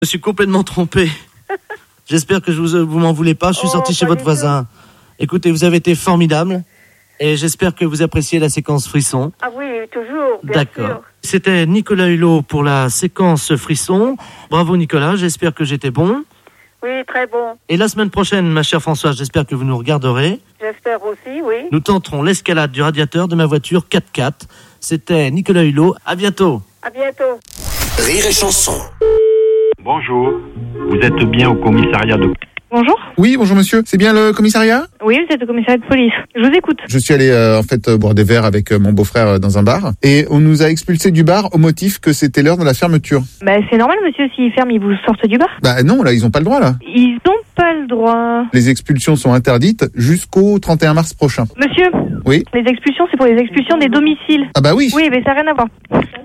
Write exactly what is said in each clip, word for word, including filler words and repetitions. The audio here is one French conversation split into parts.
Je suis complètement trompé. J'espère que je vous, vous m'en voulez pas. Je suis oh, sorti chez votre voisin. Écoutez, vous avez été formidable. Et j'espère que vous appréciez la séquence frisson. Ah oui, toujours, bien D'accord. sûr. C'était Nicolas Hulot pour la séquence frisson. Bravo Nicolas, j'espère que j'étais bon. Oui, très bon. Et la semaine prochaine, ma chère Françoise, j'espère que vous nous regarderez. J'espère aussi, oui. Nous tenterons l'escalade du radiateur de ma voiture quatre-quatre. C'était Nicolas Hulot. À bientôt. À bientôt. Rire et chanson. Bonjour, vous êtes bien au commissariat de... Bonjour. Oui, bonjour monsieur. C'est bien le commissariat ? Oui, vous êtes au commissariat de police. Je vous écoute. Je suis allé euh, en fait euh, boire des verres avec euh, mon beau-frère euh, dans un bar et on nous a expulsés du bar au motif que c'était l'heure de la fermeture. Bah c'est normal monsieur, s'ils ferment, ils vous sortent du bar. Bah non, là ils ont pas le droit là. Ils ont pas le droit. Les expulsions sont interdites jusqu'au trente et un mars prochain. Monsieur ? Oui. Les expulsions, c'est pour les expulsions des domiciles. Ah bah oui. Oui, mais ça n'a rien à voir. Allô ?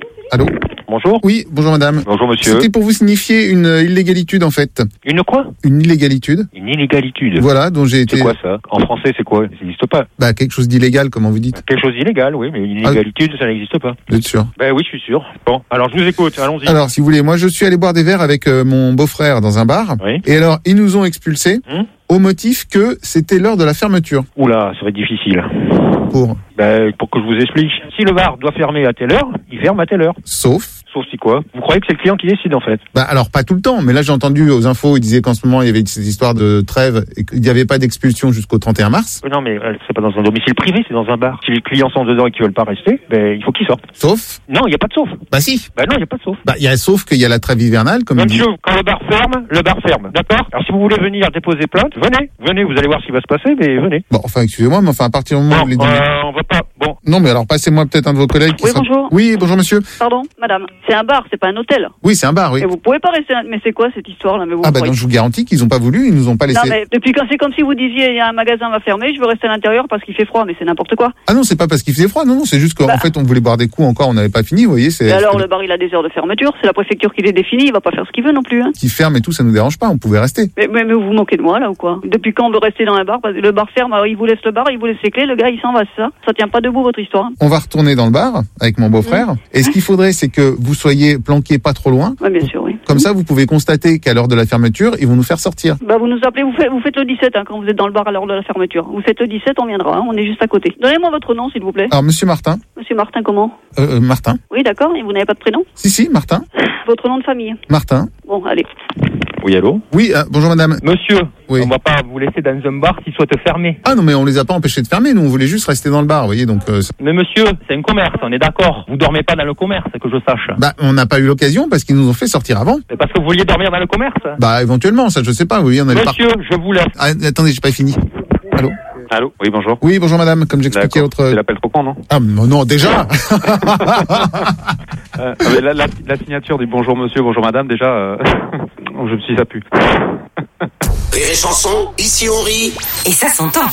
Bonjour. Oui, bonjour madame. Bonjour monsieur. C'était pour vous signifier une euh, illégalitude en fait. Une quoi ? Une illégalitude. Une illégalitude. Voilà, dont j'ai été... C'est quoi ça ? En français, c'est quoi ? Ça n'existe pas. Bah quelque chose d'illégal, comment vous dites ? Quelque chose d'illégal, oui, mais une illégalitude, ça n'existe pas. Vous êtes sûr ? Ben oui, je suis sûr. Bon, alors je vous écoute, allons-y. Alors, si vous voulez, moi je suis allé boire des verres avec euh, mon beau-frère dans un bar. Oui. Et alors, ils nous ont expulsés Hum au motif que c'était l'heure de la fermeture. Oula, ça va être difficile. Pour Ben, pour que je vous explique. Si le bar doit fermer à telle heure, il ferme à telle heure. Sauf... Sauf si quoi ? Vous croyez que c'est le client qui décide en fait ? Bah alors pas tout le temps, mais là j'ai entendu aux infos, ils disaient qu'en ce moment il y avait cette histoire de trêve et qu'il n'y avait pas d'expulsion jusqu'au trente et un mars. Non, mais euh, c'est pas dans un domicile privé, c'est dans un bar. Si les clients sont dedans et qu'ils veulent pas rester, ben il faut qu'ils sortent. Sauf... Non, il n'y a pas de sauf. Bah si. Ben non, il n'y a pas de sauf. Bah il y a sauf qu'il y a la trêve hivernale, comme il dit. Monsieur, quand le bar ferme, le bar ferme, d'accord ? Alors si vous voulez venir déposer plainte, venez, venez, vous allez voir ce qui va se passer, mais venez. Bon, enfin excusez-moi, mais enfin à partir du moment où Non, vous les dites... euh, on va pas, bon. Non mais alors passez-moi peut-être un de vos collègues qui Oui, sera... bonjour. Oui, bonjour monsieur. Pardon, madame. C'est un bar, c'est pas un hôtel. Oui, c'est un bar, oui. Et vous pouvez pas rester là. Mais c'est quoi cette histoire là mais vous Ah bah croyez... donc je vous garantis qu'ils ont pas voulu, ils nous ont pas laissé... Non mais depuis quand c'est comme si vous disiez il y a un magasin va fermer, je veux rester à l'intérieur parce qu'il fait froid, mais c'est n'importe quoi. Ah non, c'est pas parce qu'il faisait froid, non, non, c'est juste qu'en Bah. fait on voulait boire des coups encore, on n'avait pas fini, vous voyez, c'est... Et alors le bar il a des heures de fermeture, c'est la préfecture qui les définit, il va pas faire ce qu'il veut non plus. Hein. Qui ferme et tout, ça nous dérange pas, on pouvait rester. Mais, mais, mais vous vous moquez de moi là ou quoi ? Depuis quand on veut rester dans un bar ? Parce que le bar ferme, alors il vous laisse le bar, il vous laisse les clés, le gars il s'en va, c'est ça ? Ça tient pas debout votre histoire. Hein. On va retourner dans le bar avec mon beau-frère. Mmh. Et ce qu'il faudrait, c'est que vous soyez planqués pas trop loin. Oui, bien sûr, oui. Comme ça, vous pouvez constater qu'à l'heure de la fermeture, ils vont nous faire sortir. Bah vous nous appelez, vous faites, vous faites le dix-sept hein, quand vous êtes dans le bar à l'heure de la fermeture. Vous faites le dix-sept, on viendra, hein, on est juste à côté. Donnez-moi votre nom s'il vous plaît. Alors, monsieur Martin. Monsieur Martin comment ? Euh, euh, Martin. Oui, d'accord, et vous n'avez pas de prénom ? Si, si, Martin. Votre nom de famille ? Martin. Bon, allez. Oui, allô ? Oui, euh, bonjour madame. Monsieur, Oui. on va pas vous laisser dans un bar qui soit fermé. Ah non, mais on les a pas empêchés de fermer, nous on voulait juste rester dans le bar, vous voyez, donc... Euh, Mais monsieur, c'est un commerce, on est d'accord. Vous dormez pas dans le commerce, que je sache. bah, on n'a pas eu l'occasion parce qu'ils nous ont fait sortir avant. C'est parce que vous vouliez dormir dans le commerce. Bah, éventuellement, ça je sais pas, vous voyez, on allait pas... Monsieur, je vous laisse. Ah, attendez, j'ai pas fini. Allô ? Allô ? Oui, bonjour. Oui, bonjour madame, comme j'expliquais D'accord. l'autre... C'est l'appel trop con, non ? Ah non, non, déjà. euh, la, la, la signature du bonjour monsieur, bonjour madame, déjà, euh, je me suis appu. Rire et chanson, ici on rit. Et ça s'entend.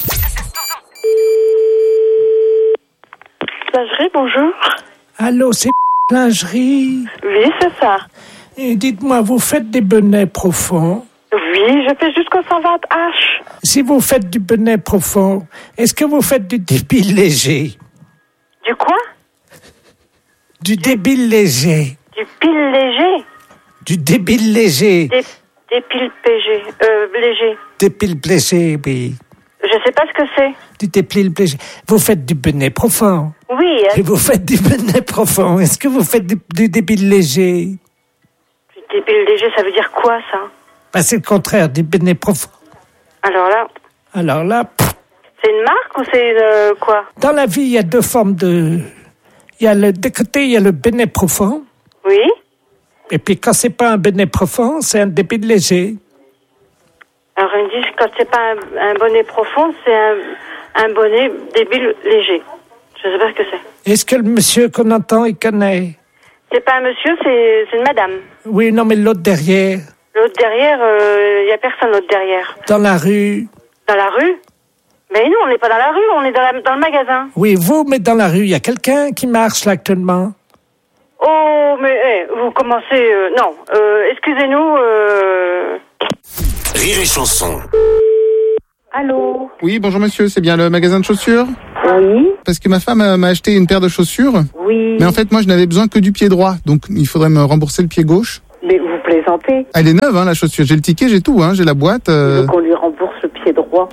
Lingerie, bonjour. Allô, c'est lingerie. Oui, c'est ça. Et dites-moi, vous faites des bonnets profonds? Oui, je fais jusqu'au cent vingt H. Si vous faites du bonnet profond, est-ce que vous faites du débile léger? Du quoi? Du débile léger. Du pile léger. Du débile léger. Des, des piles P G. Euh, léger. Débile léger, oui. Je sais pas ce que c'est. Du débile léger. Vous faites du bonnet profond. Oui. Et vous faites du bonnet profond. Est-ce que vous faites du, du débile léger? Du débile léger, ça veut dire quoi, ça? Ben, c'est le contraire du bonnet profond. Alors là... Alors là... Pff. C'est une marque ou c'est euh, quoi? Dans la vie, il y a deux formes de... Il y a le... De côté, il y a le bonnet profond. Oui. Et puis, quand c'est pas un bonnet profond, c'est un débile léger. Alors, ils me disent quand c'est pas un, un bonnet profond, c'est un, un bonnet débile léger. Je sais pas ce que c'est. Est-ce que le monsieur qu'on entend, il connaît? C'est pas un monsieur, c'est, c'est une madame. Oui, non, mais l'autre derrière. L'autre derrière, il euh, y a personne l'autre derrière. Dans la rue. Dans la rue? Mais nous, on n'est pas dans la rue, on est dans, la, dans le magasin. Oui, vous, mais dans la rue, il y a quelqu'un qui marche là actuellement. Oh, mais hey, vous commencez... Euh, non, euh, excusez-nous... Euh... Rire et chanson. Allô? Oui, bonjour monsieur, c'est bien le magasin de chaussures? Oui. Parce que ma femme euh, m'a acheté une paire de chaussures. Oui. Mais en fait, moi, je n'avais besoin que du pied droit. Donc, il faudrait me rembourser le pied gauche. Mais vous plaît. plaisantez. Elle est neuve, hein, la chaussure. J'ai le ticket, j'ai tout, hein, j'ai la boîte. Euh... Donc on lui rembourse le pied droit.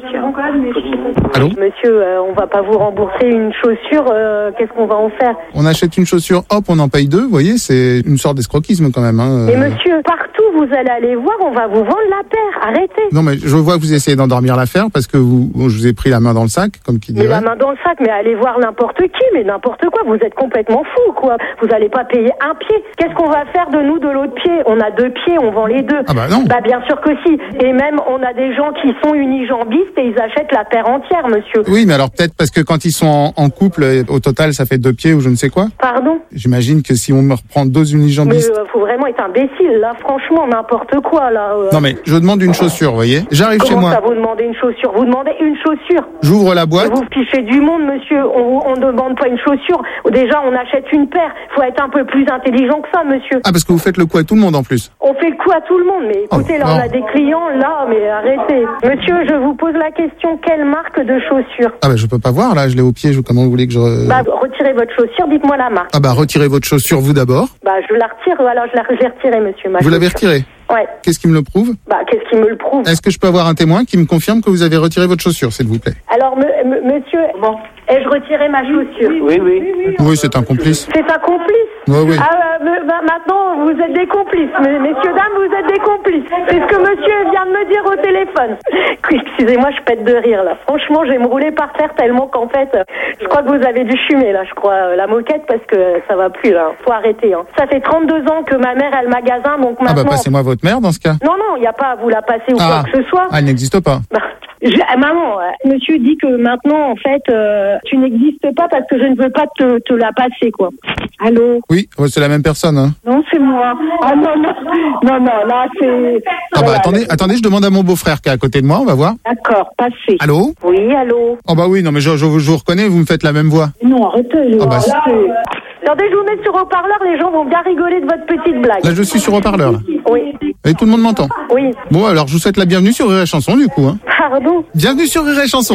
Allô ? Monsieur, euh, on va pas vous rembourser une chaussure, euh, qu'est-ce qu'on va en faire? On achète une chaussure, hop, on en paye deux, vous voyez, c'est une sorte d'escroquisme quand même. Hein. Mais monsieur, partout vous allez aller voir, on va vous vendre la paire, arrêtez. Non mais je vois que vous essayez d'endormir l'affaire parce que vous, je vous ai pris la main dans le sac, comme qui dirait. Mais la main dans le sac, mais allez voir n'importe qui, mais n'importe quoi, vous êtes complètement fou, quoi. Vous allez pas payer un pied. Qu'est-ce qu'on va faire de nous de l'autre pied? On a deux pieds, on vend les deux. Ah bah non. Bah bien sûr que si. Et même, on a des gens qui sont unijambistes et ils achètent la paire entière, monsieur. Oui, mais alors peut-être parce que quand ils sont en, en couple, au total, ça fait deux pieds ou je ne sais quoi. Pardon? J'imagine que si on me reprend deux Mais unijambistes... euh, faut vraiment être imbécile, là, franchement, n'importe quoi, là. euh. Non mais je demande une chaussure, vous voyez. J'arrive chez Comment moi, ça, vous demandez une chaussure? Vous demandez une chaussure. j'ouvre la boîte. Vous fichez du monde, monsieur. On on ne demande pas une chaussure. Déjà, on achète une paire. Faut être un peu plus intelligent que ça, monsieur. Ah, parce que vous faites le coup à tout le monde en plus. On fait le coup à tout le monde. Mais écoutez, Oh, là, on non. a des clients, là, mais arrêtez. Monsieur, je vous pose la question. Quelle marque de chaussures? Ah bah je peux pas voir là, je l'ai au pied, je- comment vous voulez que je... Bah, retirez votre chaussure, dites-moi la marque. Ah bah retirez votre chaussure vous d'abord. Bah, je la retire, alors je la- je l'ai retirée, monsieur. Ma Vous l'avez chaussure. retirée. Ouais. Qu'est-ce qui me le prouve? Bah, qu'est-ce qui me le prouve? Est-ce que je peux avoir un témoin qui me confirme que vous avez retiré votre chaussure, s'il vous plaît? Alors, me- me- monsieur, bon, ai-je retiré ma chaussure? Oui, oui. Oui, c'est un complice. C'est un complice? Oui, oui. Ah, euh, me- ma- maintenant, vous êtes des complices. Me- Messieurs, dames, vous êtes des complices. C'est ce que monsieur vient de me dire au téléphone. Excusez-moi, je pète de rire, là. Franchement, je vais me rouler par terre tellement qu'en fait, euh, je crois que vous avez dû fumer, là, je crois, euh, la moquette, parce que euh, ça va plus, là. Faut arrêter, hein. Ça fait trente-deux ans que ma mère a le magasin, donc Ah maintenant... bah passez-moi votre mère dans ce cas. Non, non, il n'y a pas à vous la passer ou Ah. quoi que ce soit. Ah, elle n'existe pas. Bah, je- ah, maman, euh, monsieur dit que maintenant, en fait, euh, tu n'existes pas parce que je ne veux pas te, te la passer, quoi. Allô? Oui, ouais, c'est la même personne. Hein. Non, c'est moi. Ah non, non, non, non, là, c'est... Ah bah Voilà, attendez, attendez, je demande à mon beau-frère qui est à côté de moi, on va voir. D'accord, passez. Allô? Oui, allô? Oh bah oui, non mais je, je, je vous reconnais, vous me faites la même voix. Non, arrêtez. Ah bah, arrêtez. Attendez, je vous mets sur haut-parleur, les gens vont bien rigoler de votre petite blague. Là je suis sur haut-parleur. Là. Oui, Et tout le monde m'entend. oui. Bon alors je vous souhaite la bienvenue sur Rire et Chanson du coup. Hein. Pardon? Bienvenue sur Rire et Chanson.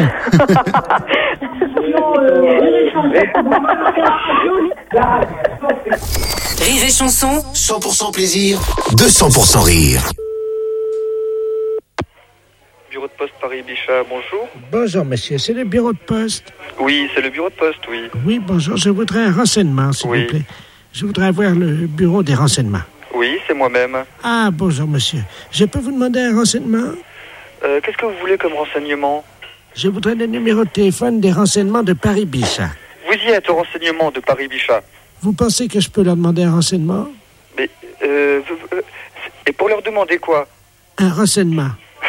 Rire et Chanson, cent pour cent plaisir, deux cents pour cent rire. Bureau de poste Paris-Bichat, bonjour. Bonjour, monsieur, c'est le bureau de poste. Oui, c'est le bureau de poste, oui. Oui, bonjour, je voudrais un renseignement, s'il Oui. vous plaît. Je voudrais avoir le bureau des renseignements. Oui, c'est moi-même. Ah, bonjour, monsieur. Je peux vous demander un renseignement? Euh, qu'est-ce que vous voulez comme renseignement? Je voudrais le numéro de téléphone des renseignements de Paris-Bichat. Vous y êtes au renseignement de Paris-Bichat. Vous pensez que je peux leur demander un renseignement? Mais, euh, vous- euh, et pour leur demander quoi? Un renseignement.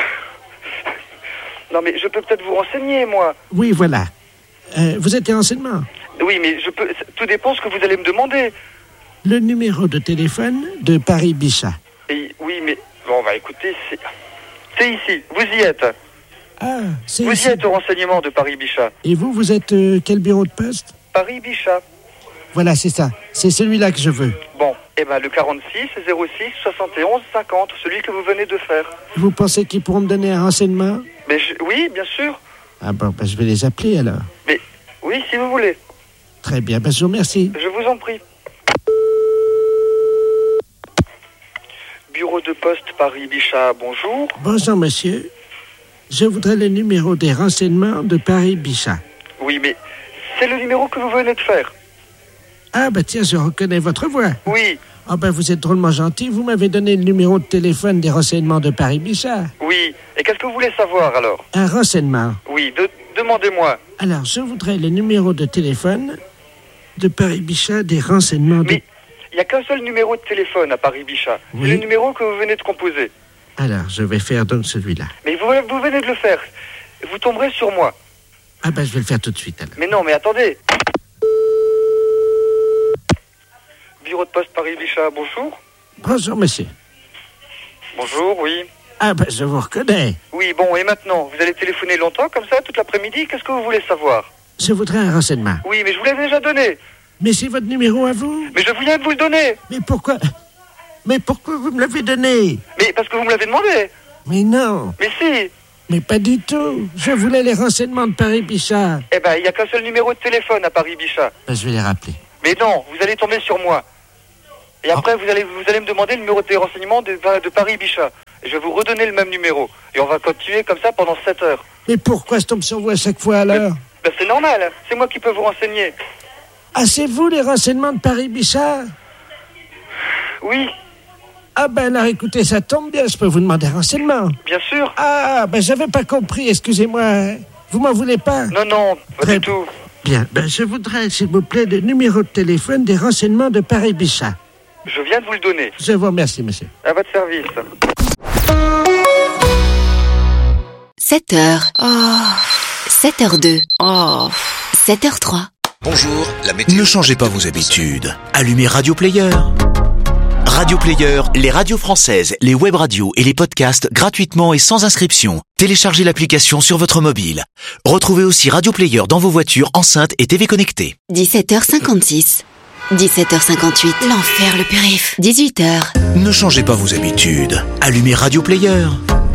Non, mais je peux peut-être vous renseigner, moi. Oui, voilà. Euh, vous êtes des renseignements? Oui, mais je peux. Tout dépend ce que vous allez me demander. Le numéro de téléphone de Paris-Bichat. Et, oui, mais bon, bah écoutez, c'est, c'est ici. Vous y êtes. Ah, c'est Vous ici. y êtes au renseignement de Paris-Bichat. Et vous, vous êtes euh, quel bureau de poste? Paris-Bichat. Voilà, c'est ça. C'est celui-là que je veux. Bon, eh ben le quarante-six zéro six soixante et onze cinquante, celui que vous venez de faire. Vous pensez qu'ils pourront me donner un renseignement? Mais je- oui, bien sûr. Ah bon, ben, je vais les appeler alors. Mais oui, si vous voulez. Très bien, ben, je vous remercie. Je vous en prie. Bureau de poste Paris-Bichat, bonjour. Bonjour, monsieur. Je voudrais le numéro des renseignements de Paris-Bichat. Oui, mais c'est le numéro que vous venez de faire. Ah, ben tiens, je reconnais votre voix. Oui, Ah, ben vous êtes drôlement gentil. Vous m'avez donné le numéro de téléphone des renseignements de Paris-Bichat. oui. Et qu'est-ce que vous voulez savoir alors? Un renseignement. Oui, de- demandez-moi. Alors, je voudrais le numéro de téléphone de Paris-Bichat des renseignements de... Mais il n'y a qu'un seul numéro de téléphone à Paris-Bichat. Oui. C'est le numéro que vous venez de composer. Alors, je vais faire donc celui-là. Mais vous, vous venez de le faire. Vous tomberez sur moi. Ah, ben je vais le faire tout de suite alors. Mais non, mais attendez. Bureau de poste Paris-Bichat, bonjour. Bonjour, monsieur. Bonjour, oui. Ah, ben je vous reconnais. Oui, bon, et maintenant, vous allez téléphoner longtemps comme ça, toute l'après-midi? Qu'est-ce que vous voulez savoir? Je voudrais un renseignement. Oui, mais je vous l'ai déjà donné. Mais c'est votre numéro à vous? Mais je viens de vous le donner. Mais pourquoi... Mais pourquoi vous me l'avez donné? Mais parce que vous me l'avez demandé. Mais non, Mais si. mais pas du tout. Je voulais les renseignements de Paris-Bichat. Eh ben, il n'y a qu'un seul numéro de téléphone à Paris-Bichat. Ben, je vais les rappeler. Mais non, vous allez tomber sur moi. Et après, vous allez, vous allez me demander le numéro de renseignement de, de Paris-Bichat. Et je vais vous redonner le même numéro. Et on va continuer comme ça pendant sept heures. Mais pourquoi je tombe sur vous à chaque fois alors? Ben, c'est normal, c'est moi qui peux vous renseigner. Ah, c'est vous les renseignements de Paris-Bichat? Oui. Ah ben alors écoutez, ça tombe bien, je peux vous demander un renseignement. Bien sûr. Ah, ben j'avais pas compris, excusez-moi. Vous m'en voulez pas? Non, non, pas Très du tout. Bien, ben je voudrais, s'il vous plaît, le numéro de téléphone des renseignements de Paris-Bichat. Je viens de vous le donner. Je vous remercie, monsieur. À votre service. sept heures. Oh. sept heures deux. Oh. sept heures trois. Bonjour, la météo. Ne changez pas vos habitudes. Allumez Radio Player. Radio Player, les radios françaises, les web radios et les podcasts gratuitement et sans inscription. Téléchargez l'application sur votre mobile. Retrouvez aussi Radio Player dans vos voitures, enceintes et T V connectées. dix-sept heures cinquante-six. dix-sept heures cinquante-huit. L'enfer, le périph. dix-huit heures. Ne changez pas vos habitudes. Allumez Radio Player.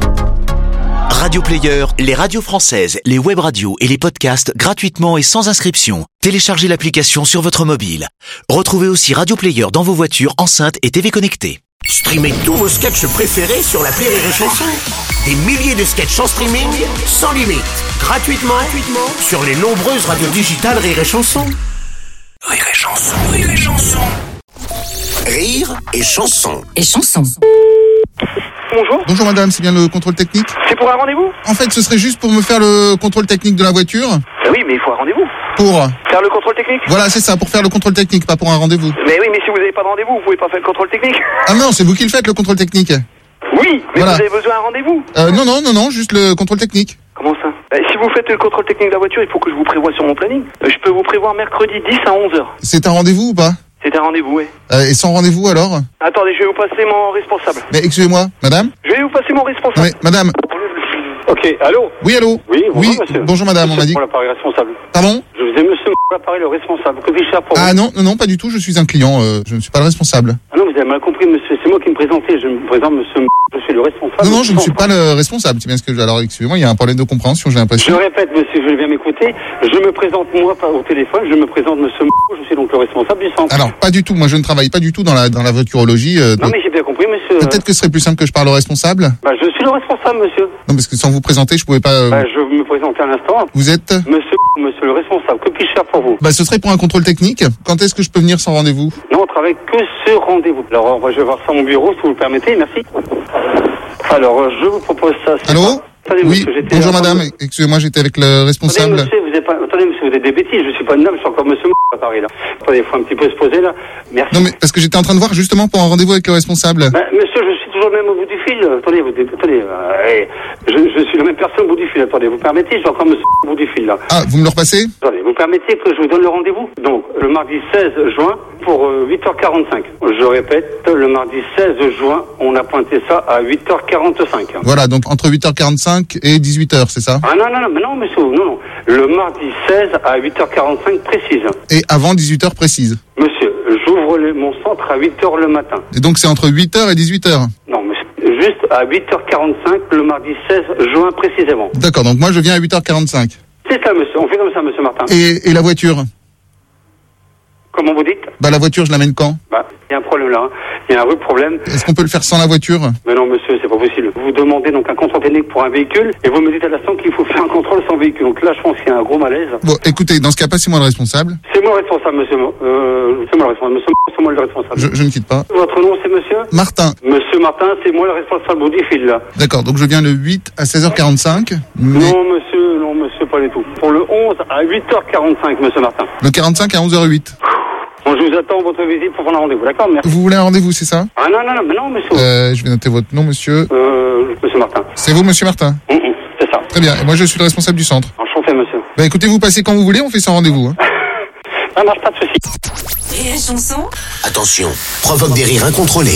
Radio Player, les radios françaises, les web radios et les podcasts gratuitement et sans inscription. Téléchargez l'application sur votre mobile. Retrouvez aussi Radio Player dans vos voitures, enceintes et T V connectées. Streamez tous vos sketchs préférés sur l'appli Rire et Chanson. Des milliers de sketchs en streaming, sans limite, gratuitement, gratuitement sur les nombreuses radios digitales Rire et Chanson. Rire et Chanson, Rire et Chanson. Rire et Chanson. Et chanson. Bonjour. Bonjour madame, c'est bien le contrôle technique? C'est pour un rendez-vous? En fait, ce serait juste pour me faire le contrôle technique de la voiture. Ben oui, mais il faut un rendez-vous. Pour Faire le contrôle technique? Voilà, c'est ça, pour faire le contrôle technique, pas pour un rendez-vous. Mais oui, mais si vous n'avez pas de rendez-vous, vous pouvez pas faire le contrôle technique. Ah non, c'est vous qui le faites, le contrôle technique. Oui, mais Voilà. vous avez besoin d'un rendez-vous. Euh, non, non, non, non, juste le contrôle technique. Comment ça? Ben, si vous faites le contrôle technique de la voiture, il faut que je vous prévoie sur mon planning. Euh, Je peux vous prévoir mercredi dix à onze heures. C'est un rendez-vous ou pas? C'est un rendez-vous, oui. euh, Et sans rendez-vous alors? Attendez, je vais vous passer mon responsable. Mais excusez-moi, madame? Je vais vous passer mon responsable. Oui, madame. Ok, allô? Oui, allô? Oui, bonjour, Oui, monsieur. bonjour madame, Monsieur on m'a dit. Pour l'appareil responsable. Pardon? Je vous ai monsieur pour l'appareil le responsable. Que puis-je faire pour Ah vous? non, non, non, pas du tout, je suis un client, euh, je ne suis pas le responsable. Ah non, vous avez mal compris, monsieur. C'est moi qui me présentais. Je me présente, monsieur. Je suis le responsable. Non, non, je ne suis pas le responsable, c'est bien ce que je... Alors, excusez-moi, il y a un problème de compréhension, j'ai Je l'impression. répète, monsieur, je vais bien m'écouter. Je me présente, moi, par- au téléphone. Je me présente, monsieur. Je suis donc le responsable du centre. Alors, pas du tout, moi je ne travaille pas du tout dans la, dans la voiturologie. euh, Non, donc- mais j'ai bien compris, monsieur. Peut-être que ce serait plus simple que je parle au responsable. Bah, je suis le responsable, monsieur. Non, parce que sans vous présenter, je pouvais pas... euh, Bah, je vais me présenter à l'instant. Vous êtes... Monsieur, monsieur le responsable. Que puis-je faire pour vous? Bah, ce serait pour un contrôle technique. Quand est-ce que je peux venir sans rendez-vous? Non, on travaille que ce rendez-vous. Alors, moi, je vais voir ça à mon bureau, si vous le permettez. Merci. Alors, euh, je vous propose ça. c'est Allô? pas- Attendez, Oui, monsieur, j'étais bonjour en train de- madame, excusez-moi, j'étais avec le Attendez, responsable. monsieur, vous êtes pas... Attendez, monsieur, vous êtes des bêtises. Je suis pas une dame, je suis encore monsieur à Paris, là. Attendez, il faut un petit peu se poser, là. Merci. Non mais parce que j'étais en train de voir justement pour un rendez-vous avec le responsable. Bah, monsieur, je suis toujours le même au bout du fil. Attendez, vous, attendez, euh, hey, je, je suis la même personne au bout du fil. Attendez, vous permettez, je suis encore monsieur au bout du fil, là. Ah, vous me le repassez? Attendez, vous permettez que je vous donne le rendez-vous? Donc, le mardi seize juin pour euh, huit heures quarante-cinq. Je répète, le mardi seize juin, on a pointé ça à huit heures quarante-cinq. Voilà, donc entre huit heures quarante-cinq et dix-huit heures, c'est ça? Ah non, non, non, mais non, monsieur, non, non. Le mardi seize à huit heures quarante-cinq précise. Et avant dix-huit heures précise. Monsieur, j'ouvre le- mon centre à huit heures le matin. Et donc c'est entre huit heures et dix-huit heures. Non, monsieur, juste à huit heures quarante-cinq le mardi seize juin précisément. D'accord, donc moi je viens à huit heures quarante-cinq. C'est ça, monsieur, on fait comme ça, monsieur Martin. Et, et la voiture? Comment vous dites? Bah la voiture, je l'amène quand? Bah, il y a un problème là, hein. Il y a un vrai problème. Est-ce qu'on peut le faire sans la voiture? Mais non, monsieur, c'est pas possible. Vous demandez donc un contrôle technique pour un véhicule et vous me dites à l'instant qu'il faut faire un contrôle sans véhicule. Donc là, je pense qu'il y a un gros malaise. Bon, écoutez, dans ce cas, passez-moi le responsable. C'est moi le responsable, monsieur. Euh, c'est moi le responsable. Monsieur, c'est moi le responsable. Je, je ne quitte pas. Votre nom, c'est monsieur? Martin. Monsieur Martin, c'est moi le responsable au bout du fil, là. D'accord, donc je viens le huit à seize heures quarante-cinq. Mais Non, monsieur, non, monsieur, pas du tout. Pour le onze à huit heures quarante-cinq, monsieur Martin. le quarante-cinq à onze heures huit. Bon, je vous attends votre visite pour prendre un rendez-vous, d'accord? Merci. Vous voulez un rendez-vous, c'est ça? Ah non, non, non, mais non, monsieur. Euh, je vais noter votre nom, monsieur. Euh, monsieur Martin. C'est vous, monsieur Martin? Hum, hum, c'est ça. Très bien, et moi je suis le responsable du centre. Enchanté, monsieur. Bah écoutez, vous passez quand vous voulez, on fait sans rendez-vous. Hein. Ça marche, pas de souci. Et la chanson? Attention, provoque des rires incontrôlés.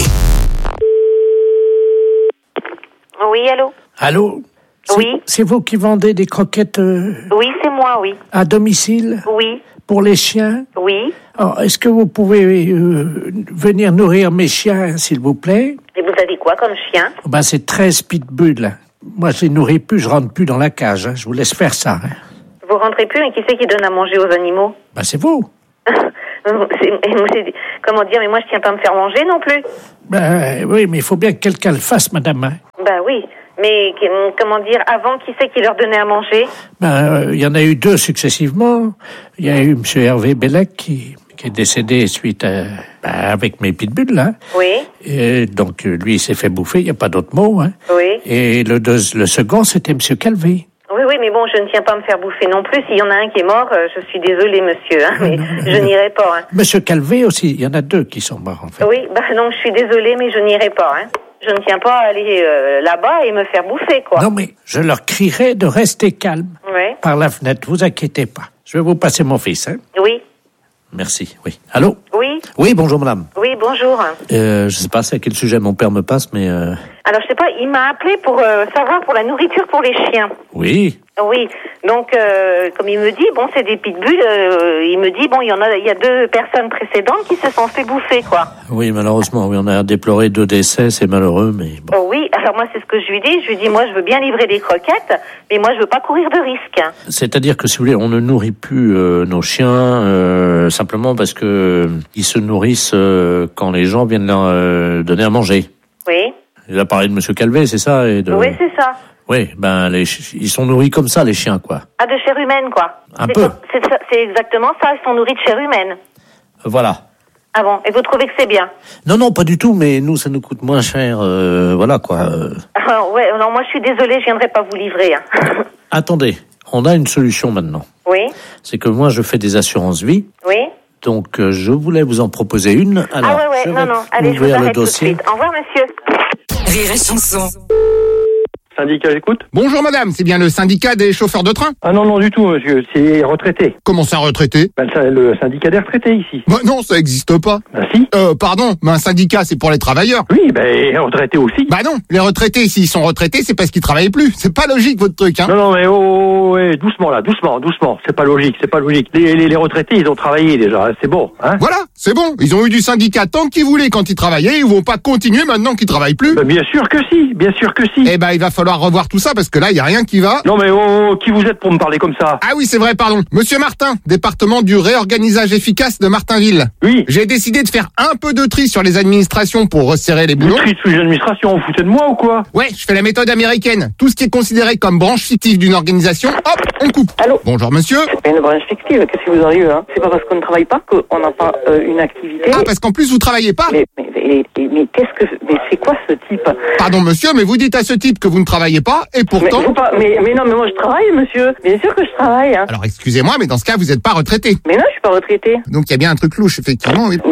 Oui, allô? Allô? C'est- Oui. C'est vous qui vendez des croquettes euh, Oui, c'est moi, oui. à domicile Oui, pour les chiens? oui. Alors, est-ce que vous pouvez euh, venir nourrir mes chiens, s'il vous plaît? Et vous avez quoi comme chien? Ben, c'est treize pitbulls. Moi, je les nourris plus, je rentre plus dans la cage. Hein. Je vous laisse faire ça. Hein. Vous rentrez plus, mais qui c'est qui donne à manger aux animaux? Ben, c'est vous. C'est- c'est- comment dire, mais moi je tiens pas à me faire manger non plus. Ben oui, mais il faut bien que quelqu'un le fasse, madame. Hein. Bah oui, mais comment dire, avant, qui c'est qui leur donnait à manger? Ben, il y en a eu deux successivement. Il y a eu monsieur Hervé Bellec qui, qui est décédé suite à, ben, avec mes pitbulls, là. Oui. Et donc, lui, il s'est fait bouffer, il n'y a pas d'autre mot, hein. Oui. Et le, deux, le second, c'était monsieur Calvé. Oui, oui, mais bon, je ne tiens pas à me faire bouffer non plus. S'il y en a un qui est mort, euh, je suis désolée, monsieur, hein, mais je n'irai pas. Hein. Monsieur Calvé aussi, il y en a deux qui sont morts, en fait. Oui, bah non, je suis désolée, mais je n'irai pas. Hein. Je ne tiens pas à aller euh, là-bas et me faire bouffer, quoi. Non, mais je leur crierai de rester calme oui. par la fenêtre, vous inquiétez pas. Je vais vous passer mon fils, hein. Oui. Merci, oui. Allô? Oui. Oui, bonjour, madame. Oui, bonjour. Euh, je sais pas c'est à quel sujet mon père me passe, mais... Euh... Alors, je sais pas, il m'a appelé pour euh, savoir pour la nourriture pour les chiens. Oui. Oui, donc euh, comme il me dit, bon, c'est des pitbulls, euh, il me dit, bon, il y en a, il y a deux personnes précédentes qui se sont fait bouffer, quoi. Oui, malheureusement, oui, on a déploré deux décès, c'est malheureux, mais bon. Oh oui, alors moi, c'est ce que je lui dis, je lui dis, moi, je veux bien livrer des croquettes, mais moi, je veux pas courir de risque. C'est-à-dire que, si vous voulez, on ne nourrit plus euh, nos chiens euh, simplement parce que euh, ils se nourrissent euh, quand les gens viennent leur euh, donner à manger. Oui. Il a parlé de monsieur Calvé, c'est ça et de... Oui, c'est ça. Oui, ben les ch- ils sont nourris comme ça, les chiens, quoi. Ah, de chair humaine, quoi. Un c'est peu. C'est, ça, c'est exactement ça, ils sont nourris de chair humaine. Voilà. Ah bon, et vous trouvez que c'est bien? Non, non, pas du tout, mais nous, ça nous coûte moins cher, euh, voilà, quoi. Euh... Ah, ouais, non, moi, je suis désolée, je viendrai pas vous livrer. Hein. Attendez, on a une solution maintenant. Oui. C'est que moi, je fais des assurances vie. Oui. Donc, euh, je voulais vous en proposer une. Alors, ah ouais, ouais, je non, non, allez, je vous arrête tout de suite. Au revoir, monsieur. Rire et chanson. Syndicat, j'écoute. Bonjour madame, c'est bien le syndicat des chauffeurs de train? Ah non, non, du tout, monsieur, c'est retraité. Comment ça, retraité? Ben, ça, le syndicat des retraités, ici. Bah non, ça existe pas. Ben si. Euh, pardon, mais un syndicat, c'est pour les travailleurs. Oui, ben, retraités aussi. Bah non, les retraités, s'ils sont retraités, c'est parce qu'ils travaillent plus. C'est pas logique, votre truc, hein. Non, non, mais oh, oh, ouais, doucement, là, doucement, doucement. C'est pas logique, c'est pas logique. Les, les, les retraités, ils ont travaillé déjà, c'est bon, hein. Voilà, c'est bon. Ils ont eu du syndicat tant qu'ils voulaient quand ils travaillaient, ils vont pas continuer maintenant qu'ils travaillent plus. Ben, bien sûr que si, bien sûr que si. Eh ben, il va falloir revoir tout ça parce que là, il y a rien qui va. Non, mais oh, oh, qui vous êtes pour me parler comme ça? Ah oui, c'est vrai, pardon. Monsieur Martin, département du réorganisage efficace de Martinville. Oui. J'ai décidé de faire un peu de tri sur les administrations pour resserrer les boulons. Du tri sur les administrations, vous foutez de moi ou quoi? Ouais, je fais la méthode américaine. Tout ce qui est considéré comme branche fictive d'une organisation, hop, on coupe. Allô? Bonjour monsieur. C'est pas une branche fictive, qu'est-ce qui vous arrive, hein? C'est pas parce qu'on ne travaille pas qu'on n'a pas euh, une activité. Ah, parce qu'en plus vous travaillez pas? Mais, mais, mais, mais, mais qu'est-ce que... Mais c'est quoi ce type? Pardon monsieur, mais vous dites à ce type que vous ne travaillez pas, et pourtant... Mais, pas, mais, mais non, mais moi je travaille, monsieur. Bien sûr que je travaille, hein. Alors excusez-moi, mais dans ce cas, vous n'êtes pas retraité. Mais non, je suis pas retraité. Donc il y a bien un truc louche, effectivement, oui.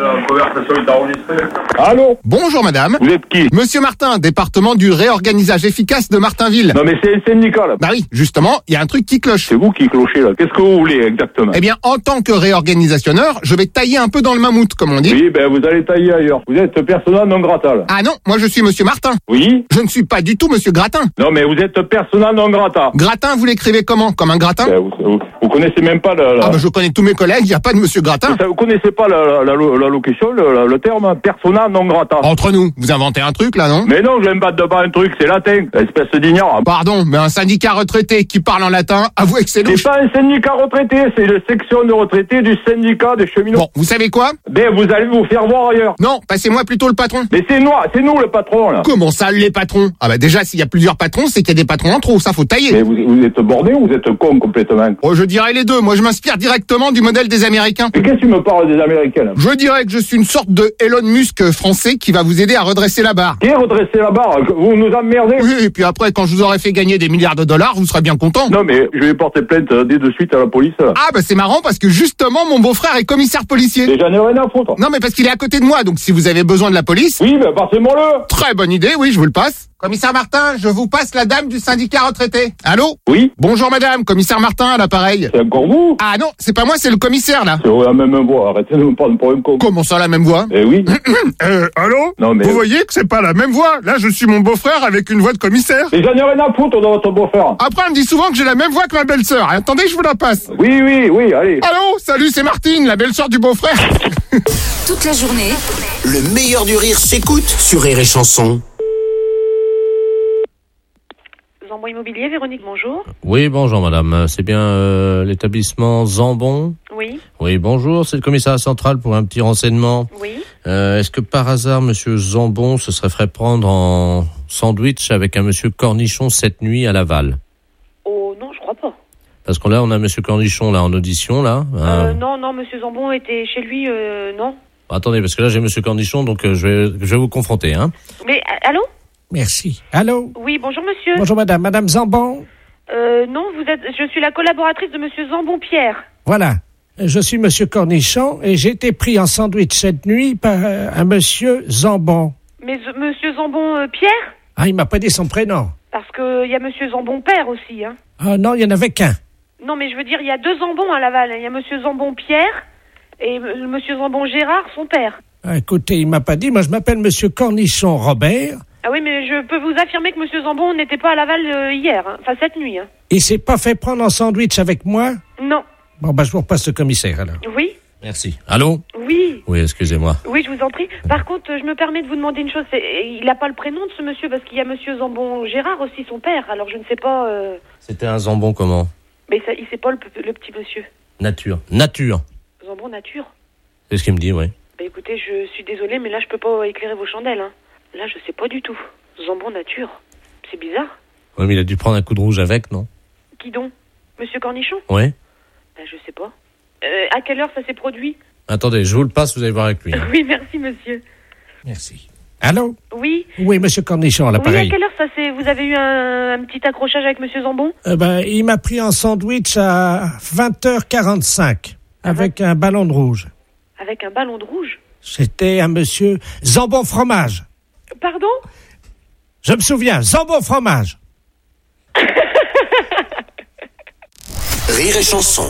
Allô? Bonjour madame. Vous êtes qui? Monsieur Martin, département du réorganisage efficace de Martinville. Non, mais c'est le syndicat, là. Bah oui, justement, il y a un truc qui cloche. C'est vous qui clochez, là. Qu'est-ce que vous voulez, exactement? Eh bien, en tant que réorganisationneur, je vais tailler un peu dans le mammouth, comme on dit. Oui, ben, vous allez tailler ailleurs. Vous êtes persona non grata, là. Ah non, moi je suis monsieur Martin. Oui? Je ne suis pas du tout monsieur Gratin. Non, mais vous êtes persona non grata. Gratin, vous l'écrivez comment? Comme un gratin? Ben, vous, vous, vous connaissez même pas la... la... Ah bah je connais tous mes collègues, il n'y a pas de monsieur Gratin. Ça, vous connaissez pas la, la, la, la locution, le, le terme persona non grata. Entre nous, vous inventez un truc là, non? Mais non, je vais me battre de pas un truc, c'est latin, espèce d'ignorant. Pardon, mais un syndicat retraité qui parle en latin, avouez que c'est louche. C'est pas un syndicat retraité, c'est la section de retraités du syndicat des cheminots. Bon, vous savez quoi? Ben, vous allez vous faire voir ailleurs. Non, passez-moi plutôt le patron. Mais c'est nous, c'est nous le patron, là. Comment ça, les patrons? Ah bah déjà, s'il y a plusieurs patrons, c'est qu'il y a des patrons en trop, ça faut tailler. Mais vous, vous êtes borné ou vous êtes con complètement? Oh, je dirais les deux. Moi, je m'inspire directement du modèle des Américains. Mais qu'est-ce que tu me parles des Américains, là? Je dirais que je suis une sorte de Elon Musk français qui va vous aider à redresser la barre. Qui est redresser la barre? Vous nous emmerdez? Oui, et puis après, quand je vous aurai fait gagner des milliards de dollars, vous serez bien content. Non, mais je vais porter plainte dès de suite à la police. Ah, bah c'est marrant parce que justement, mon beau-frère est commissaire policier. Et j'en ai rien à foutre. Non, mais parce qu'il est à côté de moi, donc si vous avez besoin de la police... Oui, mais passez-moi-le. Très bonne idée, oui, je vous le passe. Commissaire Martin, je vous passe la dame du syndicat retraité. Allô? Oui. Bonjour madame, commissaire Martin à l'appareil. C'est encore vous? Ah non, c'est pas moi, c'est le commissaire là. C'est la même voix, arrêtez de me prendre pour un con. Comment ça, la même voix? Eh oui. euh, allô? Non, mais... Vous voyez que c'est pas la même voix. Là, je suis mon beau-frère avec une voix de commissaire. Et j'en ai rien à foutre de votre beau-frère. Après, on me dit souvent que j'ai la même voix que ma belle-sœur. Attendez, je vous la passe. Oui, oui, oui, allez. Allô? Salut, c'est Martine, la belle-sœur du beau-frère. Toute la journée, Le meilleur du rire s'écoute sur Rire et Chanson. Zambon Immobilier, Véronique, bonjour. Oui, bonjour madame. C'est bien euh, l'établissement Zambon? Oui. Oui, bonjour, c'est le commissariat central pour un petit renseignement. Oui. Euh, est-ce que par hasard, monsieur Zambon se serait fait prendre en sandwich avec un monsieur Cornichon cette nuit à Laval? Oh non, je crois pas. Parce que là, on a monsieur Cornichon là en audition, là. Euh, Euh, non, non, monsieur Zambon était chez lui, euh, non. Attendez, parce que là, j'ai monsieur Cornichon, donc euh, je vais, je vais vous confronter, hein. Mais, a- allô? Merci. Allô? Oui, bonjour monsieur. Bonjour madame. Madame Zambon? Euh, non, vous êtes, je suis la collaboratrice de monsieur Zambon Pierre. Voilà. Je suis monsieur Cornichon et j'ai été pris en sandwich cette nuit par euh, un monsieur Zambon. Mais euh, monsieur Zambon euh, Pierre? Ah, il m'a pas dit son prénom. Parce que il y a monsieur Zambon Père aussi, hein. Ah non, il y en avait qu'un. Non, mais je veux dire, il y a deux Zambons à Laval. Il y a monsieur Zambon Pierre et euh, monsieur Zambon Gérard, son père. Ah, écoutez, il m'a pas dit. Moi, je m'appelle monsieur Cornichon Robert. Ah oui, mais je peux vous affirmer que monsieur Zambon n'était pas à Laval euh, hier, hein. Enfin cette nuit, hein. Il s'est pas fait prendre en sandwich avec moi? Non. Bon, bah, je vous repasse le commissaire, alors. Oui? Merci. Allô? Oui. Oui, excusez-moi. Oui, je vous en prie. Par contre, euh, je me permets de vous demander une chose. C'est, il n'a pas le prénom de ce monsieur parce qu'il y a monsieur Zambon Gérard aussi, son père. Alors je ne sais pas. Euh... C'était un Zambon comment? Mais ça, il sait pas le, le petit monsieur. Nature. Nature. Zambon Nature. C'est ce qu'il me dit, oui. Bah écoutez, je suis désolée, mais là je peux pas éclairer vos chandelles, hein. Là, je sais pas du tout. Zambon Nature. C'est bizarre. Oui, mais il a dû prendre un coup de rouge avec, non? Qui donc? Monsieur Cornichon? Oui. Bah je sais pas. Euh, à quelle heure ça s'est produit? Attendez, je vous le passe, vous allez voir avec lui. hein. Oui, merci monsieur. Merci. Allô? Oui. Oui, monsieur Cornichon, à Oui, l'appareil. à quelle heure ça s'est... Vous avez eu un, un petit accrochage avec monsieur Zambon? Euh, ben, il m'a pris en sandwich à vingt heures quarante-cinq avec un ballon de rouge. Avec un ballon de rouge? C'était un monsieur Zambon Fromage. Pardon? Je me souviens, Zambon Fromage. Rire et chanson.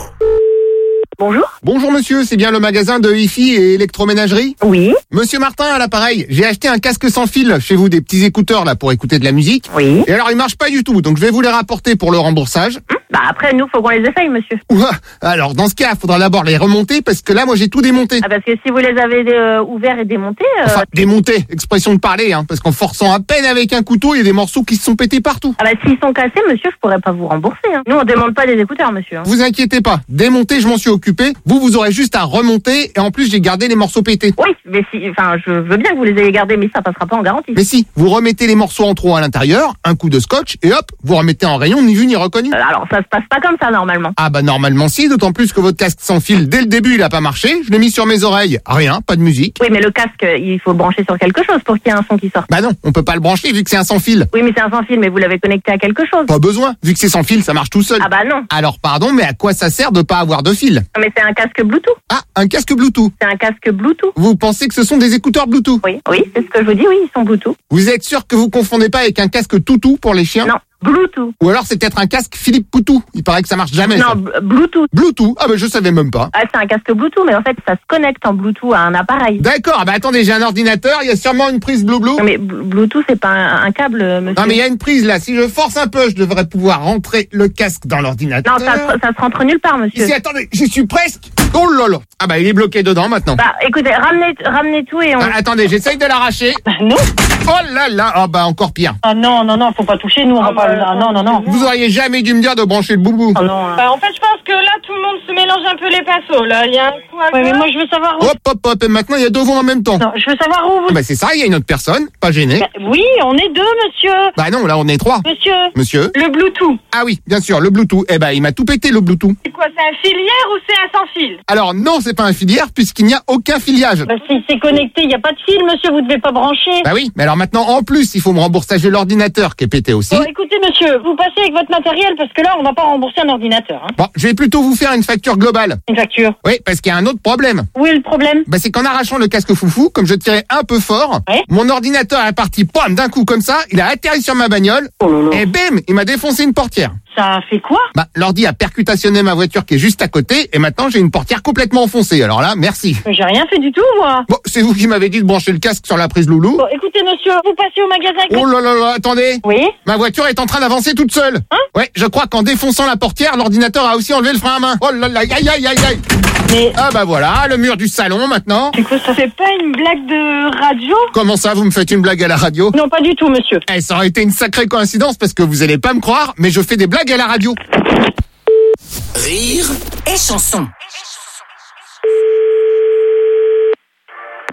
Bonjour. Bonjour monsieur, c'est bien le magasin de hi-fi et électroménagerie? Oui. Monsieur Martin à l'appareil, j'ai acheté un casque sans fil chez vous, des petits écouteurs là pour écouter de la musique. Oui. Et alors ils marchent pas du tout, donc je vais vous les rapporter pour le remboursage. Bah après, nous, faut qu'on les essaye, monsieur. Ouah, alors dans ce cas, il faudra d'abord les remonter parce que là moi j'ai tout démonté. Ah, parce que si vous les avez euh, ouverts et démontés... Euh... Enfin, démonté, expression de parler, hein, parce qu'en forçant à peine avec un couteau, il y a des morceaux qui se sont pétés partout. Ah bah s'ils sont cassés, monsieur, je pourrais pas vous rembourser. Hein. Nous, on démonte pas des écouteurs, monsieur. Hein. Vous inquiétez pas, démonter, je m'en suis occupé. Vous, vous aurez juste à remonter et en plus j'ai gardé les morceaux pétés. Oui, mais si, enfin, je veux bien que vous les ayez gardés, mais ça passera pas en garantie. Mais si, vous remettez les morceaux en trop à l'intérieur, un coup de scotch et hop, vous remettez en rayon, ni vu ni reconnu. Euh, alors ça se passe pas comme ça normalement. Ah bah normalement si, d'autant plus que votre casque sans fil, dès le début, il a pas marché. Je l'ai mis sur mes oreilles, rien, pas de musique. Oui, mais le casque, il faut le brancher sur quelque chose pour qu'il y ait un son qui sorte. Bah non, on peut pas le brancher vu que c'est un sans fil. Oui, mais c'est un sans fil, mais vous l'avez connecté à quelque chose. Pas besoin, vu que c'est sans fil, ça marche tout seul. Ah bah non. Alors pardon, mais à quoi ça sert de pas avoir de fil? Non, mais c'est un casque Bluetooth. Ah, un casque Bluetooth. C'est un casque Bluetooth. Vous pensez que ce sont des écouteurs Bluetooth? Oui, oui, c'est ce que je vous dis, oui, ils sont Bluetooth. Vous êtes sûr que vous confondez pas avec un casque Toutou pour les chiens? Non, Bluetooth. Ou alors c'est peut-être un casque Philippe Poutou. Il paraît que ça marche jamais. Non, ça. b- Bluetooth. Bluetooth. Ah bah je savais même pas. Ah, c'est un casque Bluetooth, mais en fait, ça se connecte en Bluetooth à un appareil. D'accord. Ah bah attendez, j'ai un ordinateur. Il y a sûrement une prise Blue Blue. Non, mais b- Bluetooth, c'est pas un, un câble, monsieur. Non mais il y a une prise là. Si je force un peu, je devrais pouvoir rentrer le casque dans l'ordinateur. Non, ça, se- ça se rentre nulle part, monsieur. Ici, attendez, j'y suis presque. Oh là là. Ah bah il est bloqué dedans maintenant. Bah, écoutez, ramenez, ramenez tout et on... Ah, attendez, j'essaye de l'arracher. Non. Oh là là. Ah bah encore pire. Ah non, non, non, faut pas toucher, nous, on va pas... Ah, non, non, non. Vous auriez jamais dû me dire de brancher le boubou. Ah non. Bah, en fait, je pense que là, tout le monde se mélange un peu les pinceaux, là. Il y a un coup à Ouais, mais gauche. moi, je veux savoir où... Hop hop hop. Et maintenant il y a deux voix en même temps. Non, je veux savoir où vous... Ah bah c'est ça. Il y a une autre personne. Pas gêné. Bah, oui, on est deux, monsieur. Bah non, là on est trois. Monsieur. Monsieur. Le Bluetooth. Ah oui, bien sûr, le Bluetooth. Eh ben, il m'a tout pété le Bluetooth. C'est quoi, c'est un filière ou c'est un sans fil? Alors non, c'est pas un filière puisqu'il n'y a aucun filiage. Bah, si c'est connecté, il n'y a pas de fil, monsieur, vous devez pas brancher. Bah oui, mais alors maintenant en plus, il faut me rembourser l'ordinateur qui est pété aussi. Bon, écoutez, monsieur, vous passez avec votre matériel parce que là, on va pas rembourser un ordinateur. Hein. Bon, je vais plutôt vous faire une facture globale. Une facture. Oui, parce qu'il y a un autre problème. Où est le problème? Bah c'est qu'en arrachant le casque foufou, comme je tirais un peu fort, Ouais. mon ordinateur est parti, pom, d'un coup comme ça, il a atterri sur ma bagnole, Oh là là. et bim, il m'a défoncé une portière. Ça fait quoi? Bah l'ordi a percutationné ma voiture qui est juste à côté, et maintenant j'ai une portière complètement enfoncée. Alors là, merci. J'ai rien fait du tout, moi. Bon, c'est vous qui m'avez dit de brancher le casque sur la prise loulou. Bon, écoutez, monsieur, vous passez au magasin avec Oh là là là, attendez. Oui. Ma voiture est en train d'avancer toute seule. Hein? Ouais, je crois qu'en défonçant la portière, l'ordinateur a aussi enlevé le frein à main. Oh là là, aïe aïe aïe aïe. Mais... Ah bah voilà, le mur du salon maintenant. C'est quoi, ça fait pas une blague de radio? Comment ça, vous me faites une blague à la radio? Non, pas du tout, monsieur. Eh, ça aurait été une sacrée coïncidence parce que vous allez pas me croire, mais je fais des blagues à la radio. Rire Et chanson.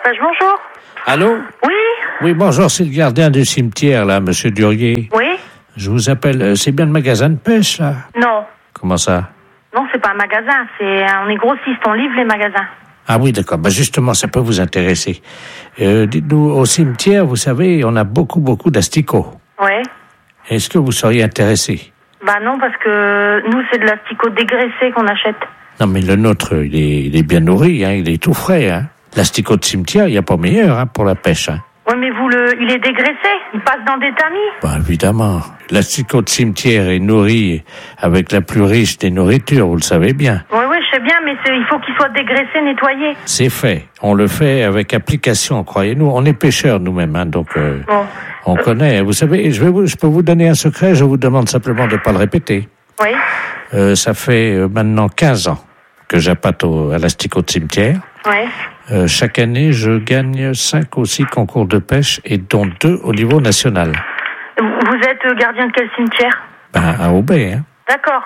Page, bonjour. Allô? Oui. Oui, bonjour, c'est le gardien du cimetière, là, monsieur Durier. Oui. Je vous appelle, euh, c'est bien le magasin de pêche, là? Non. Comment ça? Non, c'est pas un magasin, c'est on est grossiste, on livre les magasins. Ah oui, d'accord. Bah justement, ça peut vous intéresser. Euh, dites-nous, au cimetière, vous savez, on a beaucoup, beaucoup d'asticots. Ouais. Est-ce que vous seriez intéressé? Bah non, parce que nous, c'est de l'asticot dégraissé qu'on achète. Non, mais le nôtre, il est, il est bien nourri, hein, il est tout frais. Hein. L'asticot de cimetière, il n'y a pas meilleur hein, pour la pêche. Hein. Oui, mais vous, le, il est dégraissé, il passe dans des tamis. Bah évidemment. L'asticot de cimetière est nourri avec la plus riche des nourritures, vous le savez bien. Oui, oui, je sais bien, mais c'est, il faut qu'il soit dégraissé, nettoyé. C'est fait. On le fait avec application, croyez-nous. On est pêcheurs nous-mêmes, hein, donc euh, bon. on euh... connaît. Vous savez, je, vais vous, je peux vous donner un secret, je vous demande simplement de ne pas le répéter. Oui. Euh, ça fait euh, maintenant quinze ans que j'appâte au, à l'asticot de cimetière. Oui. Euh, chaque année, je gagne cinq ou six concours de pêche et dont deux au niveau national. Vous êtes gardien de quel cimetière? Ben, à Aubais, hein. D'accord.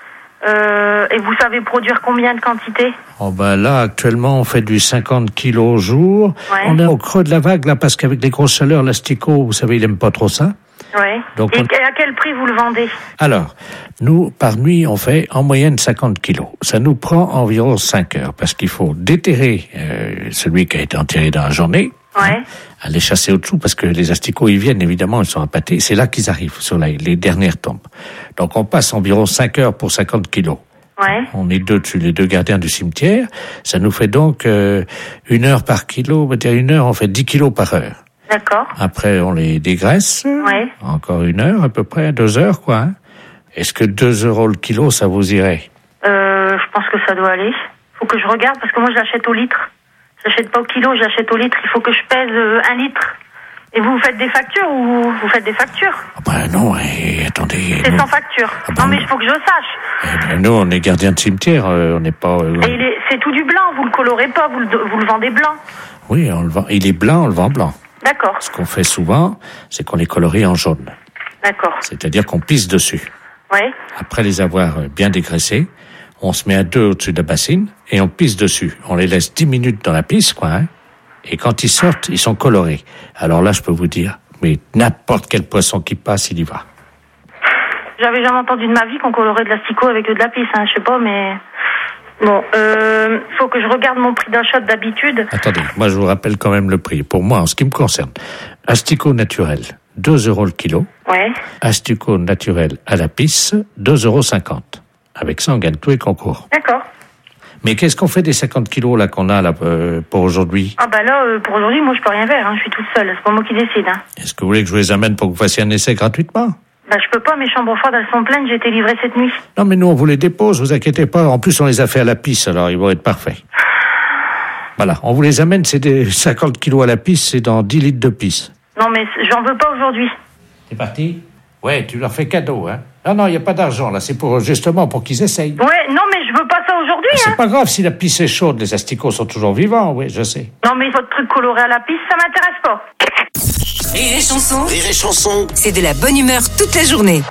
Euh, et vous savez produire combien de quantité? Oh ben là, actuellement, on fait du cinquante kilos au jour. Ouais. On est au creux de la vague, là, parce qu'avec les grosses chaleurs, l'asticot, vous savez, il aime pas trop ça. Oui. Donc, et on... à quel prix vous le vendez? Alors, nous, par nuit, on fait en moyenne cinquante kilos. Ça nous prend environ cinq heures, parce qu'il faut déterrer euh, celui qui a été enterré dans la journée, ouais. hein, aller chasser au-dessous, parce que les asticots, ils viennent, évidemment, ils sont appâtés. C'est là qu'ils arrivent, sur la, les dernières tombes. Donc, on passe environ cinq heures pour cinquante kilos. Ouais. On est deux dessus, les deux gardiens du cimetière. Ça nous fait donc euh, une heure par kilo, on va dire une heure, on fait dix kilos par heure. D'accord. Après, on les dégraisse. Ouais. Encore une heure, à peu près, deux heures, quoi. Hein. Est-ce que deux euros le kilo, ça vous irait? Euh, je pense que ça doit aller. Faut que je regarde, parce que moi, je l'achète au litre. Je l'achète pas au kilo, je l'achète au litre. Il faut que je pèse euh, un litre. Et vous, vous faites des factures ou vous faites des factures? Ah ben non, et, attendez... C'est nous... sans facture. Ah ben non, mais il faut que je sache. Eh ben, nous, on est gardien de cimetière, euh, on n'est pas... Euh, Et il est, c'est tout du blanc, vous le colorez pas, vous le, vous le vendez blanc. Oui, on le vend. Il est blanc, on le vend blanc. D'accord. Ce qu'on fait souvent, c'est qu'on les colorie en jaune. D'accord. C'est-à-dire qu'on pisse dessus. Oui. Après les avoir bien dégraissés, on se met à deux au-dessus de la bassine et on pisse dessus. On les laisse dix minutes dans la pisse, quoi. Hein, et quand ils sortent, ils sont colorés. Alors là, je peux vous dire, mais n'importe quel poisson qui passe, il y va. J'avais jamais entendu de ma vie qu'on colorait de l'asticot avec de la pisse, hein, je sais pas, mais... Bon, euh, faut que je regarde mon prix d'achat d'habitude. Attendez, moi je vous rappelle quand même le prix. Pour moi, en ce qui me concerne, asticot naturel, deux euros le kilo. Ouais. Asticot naturel à la pisse, deux euros cinquante. Avec ça, on gagne tous les concours. D'accord. Mais qu'est-ce qu'on fait des cinquante kilos là qu'on a là euh, pour aujourd'hui? Ah bah là, euh, pour aujourd'hui, moi je peux rien faire, hein, je suis toute seule, c'est pas moi qui décide. Hein. Est-ce que vous voulez que je vous les amène pour que vous fassiez un essai gratuitement? Bah je peux pas, mes chambres froides elles sont pleines, j'ai été livrée cette nuit. Non mais nous on vous les dépose, vous inquiétez pas. En plus on les a fait à la pisse, alors ils vont être parfaits. Voilà, on vous les amène, c'est des cinquante kilos à la pisse, c'est dans dix litres de pisse. Non mais j'en veux pas aujourd'hui. C'est parti? Ouais, tu leur fais cadeau, hein. Non, non, il n'y a pas d'argent là, c'est pour justement pour qu'ils essayent. Ouais, non mais je veux pas ça aujourd'hui, hein. C'est pas grave, si la pisse est chaude, les asticots sont toujours vivants, oui, je sais. Non mais votre truc coloré à la pisse, ça m'intéresse pas. Rire et chanson. Rire et chanson. C'est de la bonne humeur toute la journée.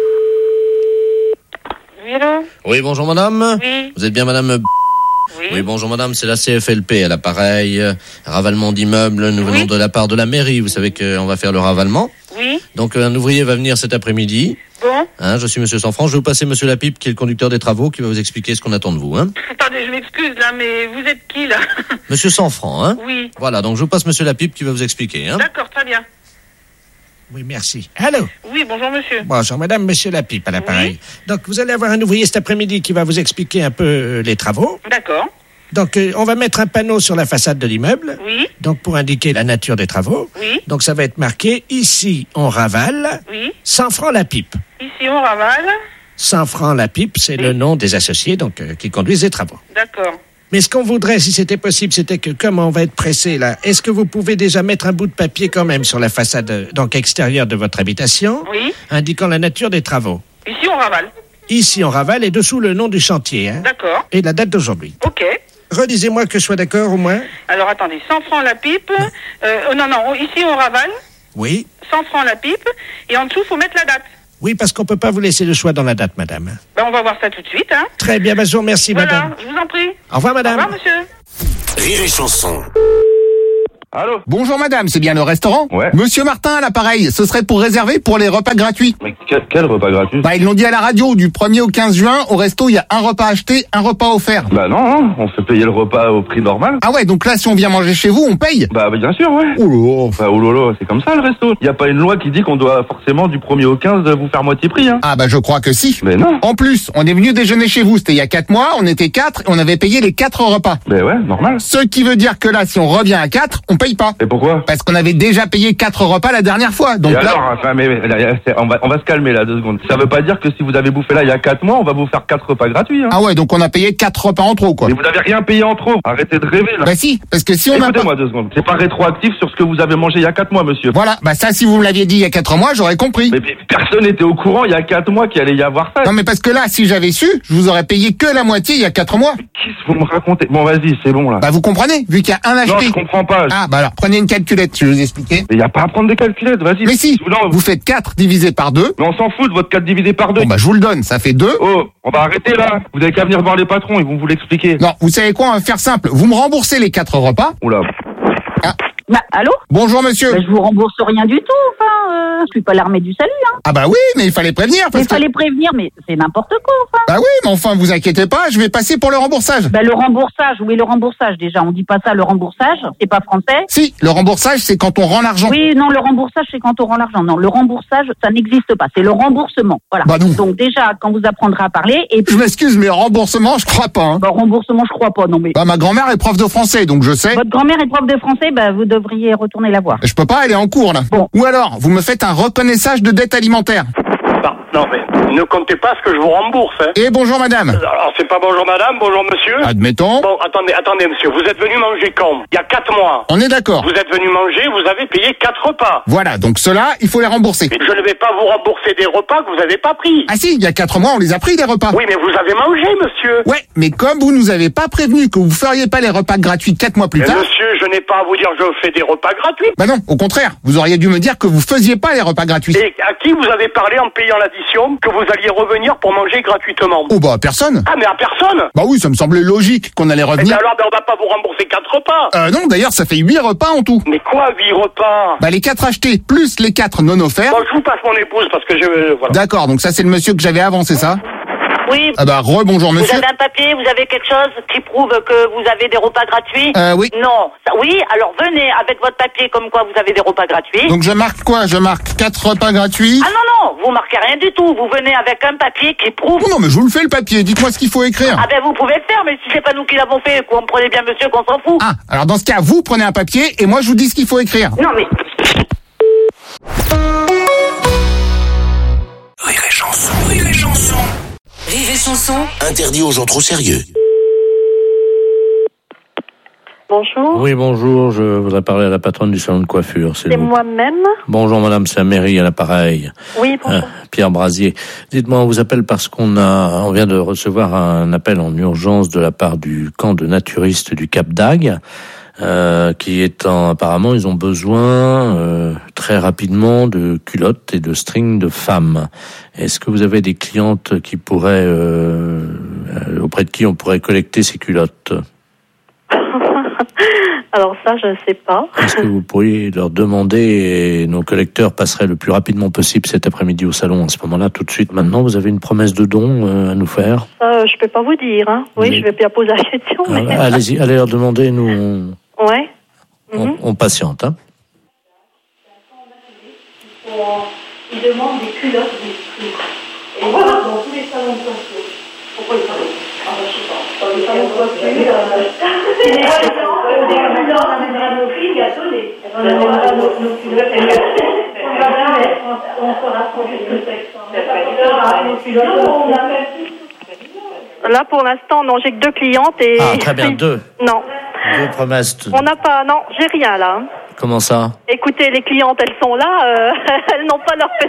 Oui, allô? Oui, bonjour madame. Oui. Vous êtes bien madame? Oui. Oui, bonjour madame, c'est la C F L P à l'appareil. Euh, ravalement d'immeubles, nous venons Oui. de la part de la mairie. Vous savez qu'on va faire le ravalement. Oui. Donc un ouvrier va venir cet après-midi. Bon. Hein, je suis monsieur Sanfranc. Je vais vous passer monsieur Lapipe, qui est le conducteur des travaux, qui va vous expliquer ce qu'on attend de vous. Hein. Attendez, je m'excuse là, mais vous êtes qui là? Monsieur Sanfranc, hein. Oui. Voilà, donc je vous passe monsieur Lapipe qui va vous expliquer. Hein. D'accord, très bien. Oui, merci. Allô? Oui, bonjour monsieur. Bonjour madame, monsieur Lapipe à l'appareil. Oui. Donc vous allez avoir un ouvrier cet après-midi qui va vous expliquer un peu euh, les travaux. D'accord. Donc euh, on va mettre un panneau sur la façade de l'immeuble. Oui. Donc pour indiquer la nature des travaux. Oui. Donc ça va être marqué, ici on ravale. Oui. cent francs la pipe. Ici on ravale. cent francs la pipe, c'est oui. le nom des associés donc euh, qui conduisent les travaux. D'accord. Mais ce qu'on voudrait, si c'était possible, c'était que, comme on va être pressé là, est-ce que vous pouvez déjà mettre un bout de papier quand même sur la façade, donc extérieure de votre habitation, oui. indiquant la nature des travaux? Ici on ravale. Ici on ravale et dessous le nom du chantier. Hein, d'accord. Et la date d'aujourd'hui. Ok. Redisez-moi que je sois d'accord au moins. Alors attendez, cent francs la pipe. Non. Euh, oh, non, non, ici on ravale. Oui. cent francs la pipe. Et en dessous, faut mettre la date. Oui, parce qu'on peut pas vous laisser le choix dans la date, madame. Ben, on va voir ça tout de suite, hein. Très bien, ben, je vous remercie, voilà, madame. Je vous en prie. Au revoir, madame. Au revoir, monsieur. Rire et chanson. Allô? Bonjour madame, c'est bien le restaurant? Ouais. Monsieur Martin à l'appareil, ce serait pour réserver pour les repas gratuits. Mais quel, quel repas gratuit? Bah ils l'ont dit à la radio, du premier au quinze juin, au resto il y a un repas acheté, un repas offert. Bah non, non, on fait payer le repas au prix normal. Ah ouais, donc là si on vient manger chez vous, on paye? Bah bien sûr, ouais. Oulolo. Bah oulolo, c'est comme ça le resto. Il y a pas une loi qui dit qu'on doit forcément du premier au quinze vous faire moitié prix, hein. Ah bah je crois que si. Mais non. En plus, on est venu déjeuner chez vous, c'était il y a quatre mois, on était quatre et on avait payé les quatre repas. Bah ouais, normal. Ce qui veut dire que là, si on revient à quatre, on paye pas. Et pourquoi? Parce qu'on avait déjà payé quatre repas la dernière fois. Donc et là... alors, enfin, mais, mais là, on va, on va se calmer là deux secondes. Ça veut pas dire que si vous avez bouffé là il y a quatre mois, on va vous faire quatre repas gratuits, hein. Ah ouais, donc on a payé quatre repas en trop, quoi. Mais vous avez rien payé en trop. Arrêtez de rêver là. Bah si, parce que si on a pas... Écoutez-moi deux secondes. C'est pas rétroactif sur ce que vous avez mangé il y a quatre mois, monsieur. Voilà, bah ça, si vous me l'aviez dit il y a quatre mois, j'aurais compris. Mais, mais personne n'était au courant il y a quatre mois qu'il allait y avoir ça. Non mais parce que là, si j'avais su, je vous aurais payé que la moitié il y a quatre mois. Qu'est-ce que vous me racontez? Bon, vas-y, c'est bon là. Bah vous comprenez, vu qu'il y a un acheté. Non, je comprends pas. Ah bah alors, prenez une calculette, je vais vous expliquer. Mais y a pas à prendre des calculettes, vas-y. Mais si, non, vous faites quatre divisé par deux. Mais on s'en fout de votre quatre divisé par deux. Bon bah je vous le donne, ça fait deux. Oh, on va arrêter là. Vous avez qu'à venir voir les patrons, ils vont vous l'expliquer. Non, vous savez quoi, on va faire simple. Vous me remboursez les quatre repas. Oula. Ah. Bah, allô? Bonjour monsieur. Bah, je vous rembourse rien du tout, enfin, euh, je suis pas l'armée du salut, hein. Ah bah oui, mais il fallait prévenir. Mais Parce il que... fallait prévenir, mais c'est n'importe quoi, enfin. Bah oui, mais enfin, vous inquiétez pas, je vais passer pour le remboursage. Bah le remboursage, oui, le remboursage, déjà, on dit pas ça, le remboursage, c'est pas français. Si, le remboursage, c'est quand on rend l'argent. Oui, non, le remboursage, c'est quand on rend l'argent. Non, le remboursage, ça n'existe pas, c'est le remboursement, voilà. Bah non. Donc déjà, quand vous apprendrez à parler, et puis... Je m'excuse, mais remboursement, je crois pas, hein. Bah remboursement, je crois pas, non mais... Bah ma grand-mère est prof de français, donc je sais. Votre grand-mère est prof de français, bah vous devriez retourner la voir. Je peux pas, elle est en cours, là. Bon. Ou alors, vous me faites un reconnaissage de dette alimentaire. Non, non, mais ne comptez pas ce que je vous rembourse, hein. Et bonjour madame. Alors, c'est pas bonjour madame, bonjour monsieur. Admettons. Bon, attendez, attendez monsieur, vous êtes venu manger quand? Il y a quatre mois. On est d'accord. Vous êtes venu manger, vous avez payé quatre repas. Voilà, donc ceux-là, il faut les rembourser. Mais je ne vais pas vous rembourser des repas que vous n'avez pas pris. Ah si, il y a quatre mois, on les a pris, les repas. Oui, mais vous avez mangé, monsieur. Ouais, mais comme vous nous avez pas prévenu que vous feriez pas les repas gratuits quatre mois plus mais tard... monsieur, je n'ai pas à vous dire que je fais des repas gratuits. Bah non, au contraire, vous auriez dû me dire que vous faisiez pas les repas gratuits. Et à qui vous avez parlé en payant l'addition que vous alliez revenir pour manger gratuitement? Oh bah personne. Ah mais à personne? Bah oui, ça me semblait logique qu'on allait Et revenir. alors, ben, on va pas vous rembourser quatre repas. Euh non, d'ailleurs, ça fait huit repas en tout. Mais quoi, huit repas? Bah les quatre achetés plus les quatre non offerts. Bon, je vous passe mon épouse parce que je... Euh, voilà. D'accord, donc ça c'est le monsieur que j'avais avant, c'est ça? Oui. Ah bah rebonjour monsieur. Vous avez un papier, vous avez quelque chose qui prouve que vous avez des repas gratuits? Euh oui. Non. Ça, oui, alors venez avec votre papier comme quoi vous avez des repas gratuits. Donc je marque quoi? Je marque quatre repas gratuits. Ah non, non, vous marquez rien du tout. Vous venez avec un papier qui prouve... Oh non mais je vous le fais le papier, dites-moi ce qu'il faut écrire. Ah ben vous pouvez le faire, mais si c'est pas nous qui l'avons fait, comprenez bien monsieur qu'on s'en fout. Ah, alors dans ce cas, vous prenez un papier et moi je vous dis ce qu'il faut écrire. Non mais... Rire et chanson, rire et chanson. Rire et chanson. Interdit aux gens trop sérieux. Bonjour. Oui, bonjour, je voudrais parler à la patronne du salon de coiffure. C'est moi-même. Bonjour madame, c'est Améry à l'appareil. Oui, bonjour. Euh, Pierre Brasier. Dites-moi, on vous appelle parce qu'on a, on vient de recevoir un appel en urgence de la part du camp de naturistes du Cap d'Agde, euh, qui est en, apparemment, ils ont besoin euh, très rapidement de culottes et de strings de femmes. Est-ce que vous avez des clientes qui pourraient, euh, auprès de qui on pourrait collecter ces culottes? Alors ça, je ne sais pas. Est-ce que vous pourriez leur demander et nos collecteurs passeraient le plus rapidement possible cet après-midi au salon à ce moment-là, tout de suite. Maintenant, vous avez une promesse de don euh, à nous faire? Ça, je peux pas vous dire. Hein. Oui, mais... je vais bien poser la question. Ah, mais... Allez-y, allez leur demander, nous on, ouais. on, mm-hmm. on patiente. Hein. Ils demandent des culottes, des strings. Et voilà, dans tous les salons de coiffure. Pourquoi ils parlent? Ah ben, je sais pas. Dans les salons de coiffure, c'est des culottes, des culottes, on amènera nos filles à donner. On amènera nos culottes. On fera changer le texte. Là, pour l'instant, non, j'ai que deux clientes et... Ah, très bien, deux. Non. Deux promesses. On n'a pas, non, j'ai rien là. Comment ça? Écoutez, les clientes, elles sont là, euh, elles n'ont pas leur...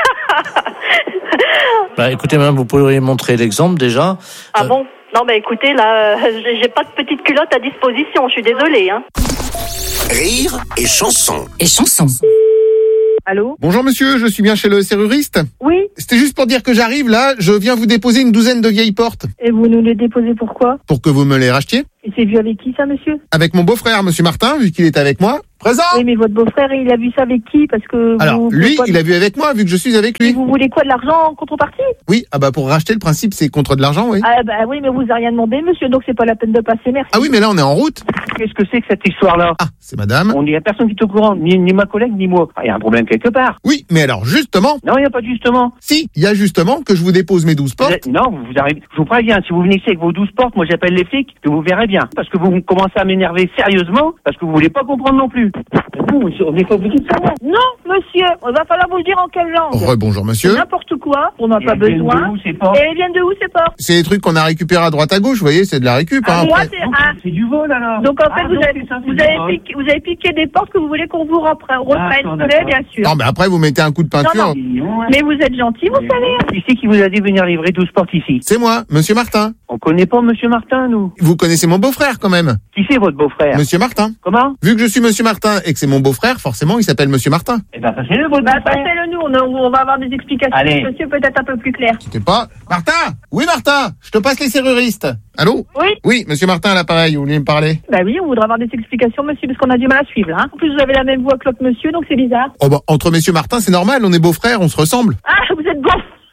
Bah, écoutez, madame, vous pourriez montrer l'exemple déjà. Ah euh... bon? Non, bah écoutez, là, j'ai pas de petite culotte à disposition, je suis désolée, hein. Rire et chanson. Et chanson. Allô? Bonjour monsieur, je suis bien chez le serruriste? Oui. C'était juste pour dire que j'arrive là, je viens vous déposer une douzaine de vieilles portes. Et vous nous les déposez pourquoi? Pour que vous me les rachetiez. Il s'est vu avec qui, ça, monsieur? Avec mon beau-frère, monsieur Martin, vu qu'il est avec moi. Présent. Oui, mais votre beau-frère, il a vu ça avec qui? Parce que Alors, vous, lui, vous il a vu avec moi, vu que je suis avec lui. Vous voulez quoi, de l'argent en contrepartie? Oui, ah bah pour racheter le principe, c'est contre de l'argent, oui. Ah bah oui, mais vous avez rien demandé, monsieur, donc c'est pas la peine de passer, merci. Ah oui, mais là, on est en route. Qu'est-ce que c'est que cette histoire-là? Ah, c'est madame. On n'y a personne qui est au courant, ni, ni ma collègue, ni moi. Il y a un problème quelque part. Oui, mais alors, justement. Non, il n'y a pas de justement. Si, il y a justement que je vous dépose mes douze portes. Vous êtes- non, vous arrivez, je vous préviens, si vous venez ici avec vos douze portes, moi j'appelle les flics, que vous verrez bien. Parce que vous commencez à m'énerver sérieusement, parce que vous voulez pas comprendre non plus. Vous, on n'est pas obligé de savoir. Non, monsieur, il va falloir vous le dire en quelle langue. Rebonjour, monsieur. C'est n'importe quoi, on n'a pas Elles viennent besoin. de où, ces portes? Et elles viennent de où, ces portes? C'est des trucs qu'on a récupérés à droite à gauche, vous voyez, c'est de la récup. Ah, hein, moi, après. c'est un... C'est du vol alors. Donc en fait, Ah, vous, donc, avez, c'est ça, c'est vous, du avez vol. piqué, vous avez piqué des portes que vous voulez qu'on vous reprenne, reprenne D'accord, vous voulez, d'accord. bien sûr. Non, mais après, vous mettez un coup de peinture. Non, non. Mais vous êtes gentil, vous savez. Qui c'est qui vous a dit venir livrer douze portes ici? C'est moi, monsieur Martin. On connaît pas monsieur Martin, nous. Vous connaissez mon beau-frère, quand même. Qui c'est votre beau-frère? Monsieur Martin. Comment? Vu que je suis monsieur Martin et que c'est mon beau-frère, forcément, il s'appelle monsieur Martin. Eh ben, passez-le, votre Bah, beau-frère. passez-le nous, on, on va avoir des explications. Allez. Monsieur, peut-être un peu plus clair. C'était pas... Martin! Oui, Martin! Je te passe les serruristes. Allô? Oui. Oui, monsieur Martin à l'appareil, vous voulez me parler? Bah oui, on voudrait avoir des explications, monsieur, parce qu'on a du mal à suivre, là. Hein. En plus, vous avez la même voix que l'autre monsieur, donc c'est bizarre. Oh bah, entre messieurs Martin, c'est normal, on est beaux-frères, on se ressemble. Ah, vous êtes bon.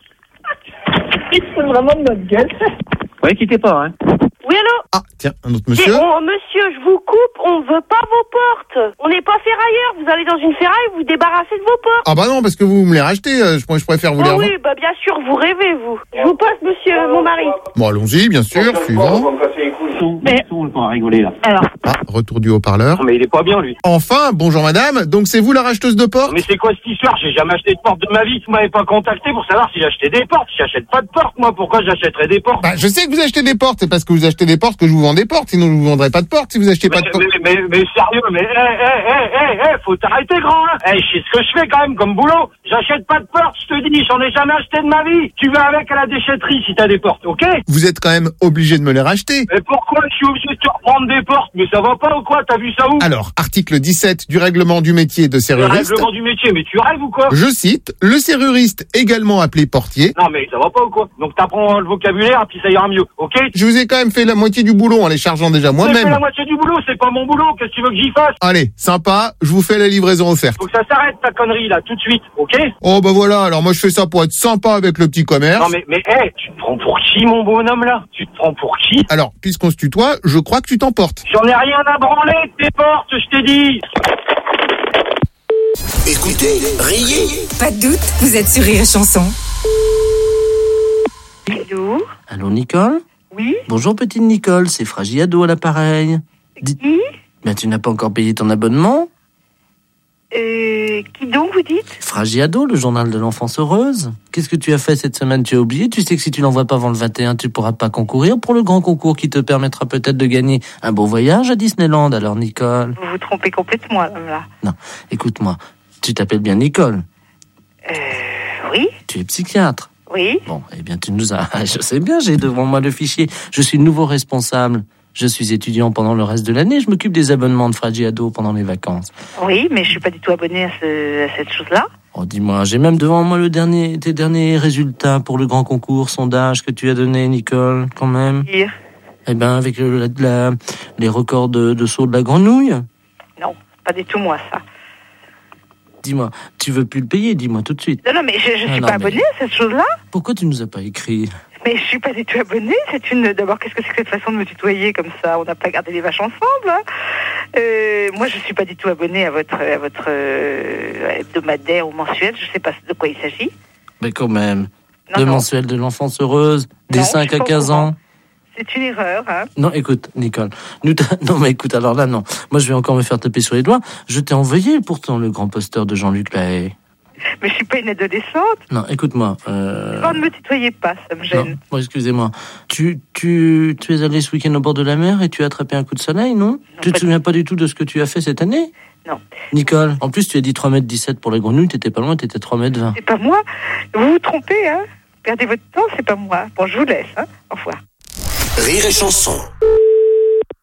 Ils se foutent vraiment de notre gueule. Ouais, quittez pas, hein. Oui, allô? Ah, tiens, un autre monsieur. Et on- monsieur, je vous coupe, on veut pas vos portes. On n'est pas ferrailleur. Vous allez dans une ferraille, vous vous débarrassez de vos portes. Ah bah non, parce que vous me les rachetez, euh, je, je préfère vous les Oh revendre. oui, bah bien sûr, vous rêvez, vous. Je vous passe, monsieur, mon mari. Bon, allons-y, bien sûr, suivant. Mais... On va rigoler, là. Alors. Ah, retour du haut-parleur. Non, mais il est pas bien, lui. Enfin, bonjour madame, donc c'est vous la racheteuse de portes? Mais c'est quoi cette histoire? J'ai jamais acheté de porte de ma vie. Vous m'avez pas contacté pour savoir si j'achetais des portes. J'achète pas de portes, moi. Pourquoi j'achèterais des portes? Bah, je sais que vous achetez des portes, c'est parce que vous achetez des portes que je vous vends des portes, sinon je vous vendrai pas de portes si vous achetez mais, pas de portes. mais, mais, mais sérieux, mais, hé, hé, hé, hé, hé, faut t'arrêter, grand, hein. Eh, je sais ce que je fais quand même comme boulot. J'achète pas de portes, je te dis, j'en ai jamais acheté de ma vie. Tu vas avec à la déchetterie si t'as des portes, ok? Vous êtes quand même obligé de me les racheter. Mais pourquoi je suis obligé de te reprendre des portes? Mais ça va pas ou quoi? T'as vu ça où? Alors, article dix-sept du règlement du métier de Le serruriste. règlement du métier, mais tu rêves ou quoi? Je cite, le serruriste, également appelé portier. Non, mais ça va pas ou quoi? Donc t'apprends le vocabulaire et puis ça ira mieux, ok? Je vous ai quand même fait la moitié du boulot en les chargeant déjà J'ai fait moi-même. la moitié du boulot, c'est pas mon boulot, qu'est-ce que tu veux que j'y fasse? Allez, sympa, je vous fais la livraison offerte. Faut que ça s'arrête ta connerie là, tout de suite, ok? Oh bah voilà, alors moi je fais ça pour être sympa avec le petit commerce. Non mais, mais, hé, tu te prends pour qui mon bonhomme là? Tu te prends pour qui? Alors, puisqu'on se tutoie, je crois que tu t'emportes. J'en ai rien à branler de tes portes, je t'ai dit! Écoutez, riez. Pas de doute, vous êtes sur Rire et Chanson. Allô? Allô, Nicole? Oui? Bonjour, petite Nicole, c'est Fragiado à l'appareil. Dis- Qui? Ben, tu n'as pas encore payé ton abonnement? Euh, qui donc, vous dites? Fragiado, le journal de l'enfance heureuse. Qu'est-ce que tu as fait cette semaine? Tu as oublié? Tu sais que si tu l'envoies pas avant le vingt et un, tu pourras pas concourir pour le grand concours qui te permettra peut-être de gagner un beau voyage à Disneyland. Alors, Nicole? Vous vous trompez complètement, là. Non, écoute-moi. Tu t'appelles bien Nicole? Euh, oui? Tu es psychiatre? Oui? Bon, eh bien, tu nous as... Je sais bien, j'ai devant moi le fichier. Je suis nouveau responsable. Je suis étudiant pendant le reste de l'année. Je m'occupe des abonnements de Fragiado pendant les vacances. Oui, mais je suis pas du tout abonnée à, ce, à cette chose-là. Oh, dis-moi, j'ai même devant moi le dernier, tes derniers résultats pour le grand concours sondage que tu as donné, Nicole, quand même. Dire? Eh ben, avec le, la, la- les records de, de saut de la grenouille. Non, pas du tout moi, ça. Dis-moi, tu veux plus le payer, dis-moi tout de suite. Non, non, mais je, je Ah suis non, pas mais- abonnée à cette chose-là. Pourquoi tu nous as pas écrit? Mais je suis pas du tout abonnée. C'est une. D'abord, qu'est-ce que c'est que cette façon de me tutoyer comme ça? On n'a pas gardé les vaches ensemble. Hein. Euh, moi, je suis pas du tout abonnée à votre, à votre euh, hebdomadaire ou mensuel. Je sais pas de quoi il s'agit. Mais quand même. Non, le non. mensuel de l'enfance heureuse, des Non, cinq je à suis pas au quinze courant. ans. C'est une erreur, hein. Non, écoute, Nicole. Nous t'a- non, mais écoute, alors là, non. Moi, je vais encore me faire taper sur les doigts. Je t'ai envoyé pourtant le grand poster de Jean-Luc Lahaye. Mais je suis pas une adolescente. Non, écoute-moi. Euh... Oh, ne me tutoyez pas, ça me Non, gêne. bon, excusez-moi. Tu, tu, tu es allé ce week-end au bord de la mer et tu as attrapé un coup de soleil, non, Tu te souviens pas du tout de ce que tu as fait cette année? Non. Nicole, en plus, tu as dit trois mètres dix-sept pour les grenouilles, t'étais pas loin, t'étais trois mètres vingt. C'est pas moi. Vous vous trompez, hein. Perdez votre temps, c'est pas moi. Bon, je vous laisse, hein. Au revoir. Rire et Chanson.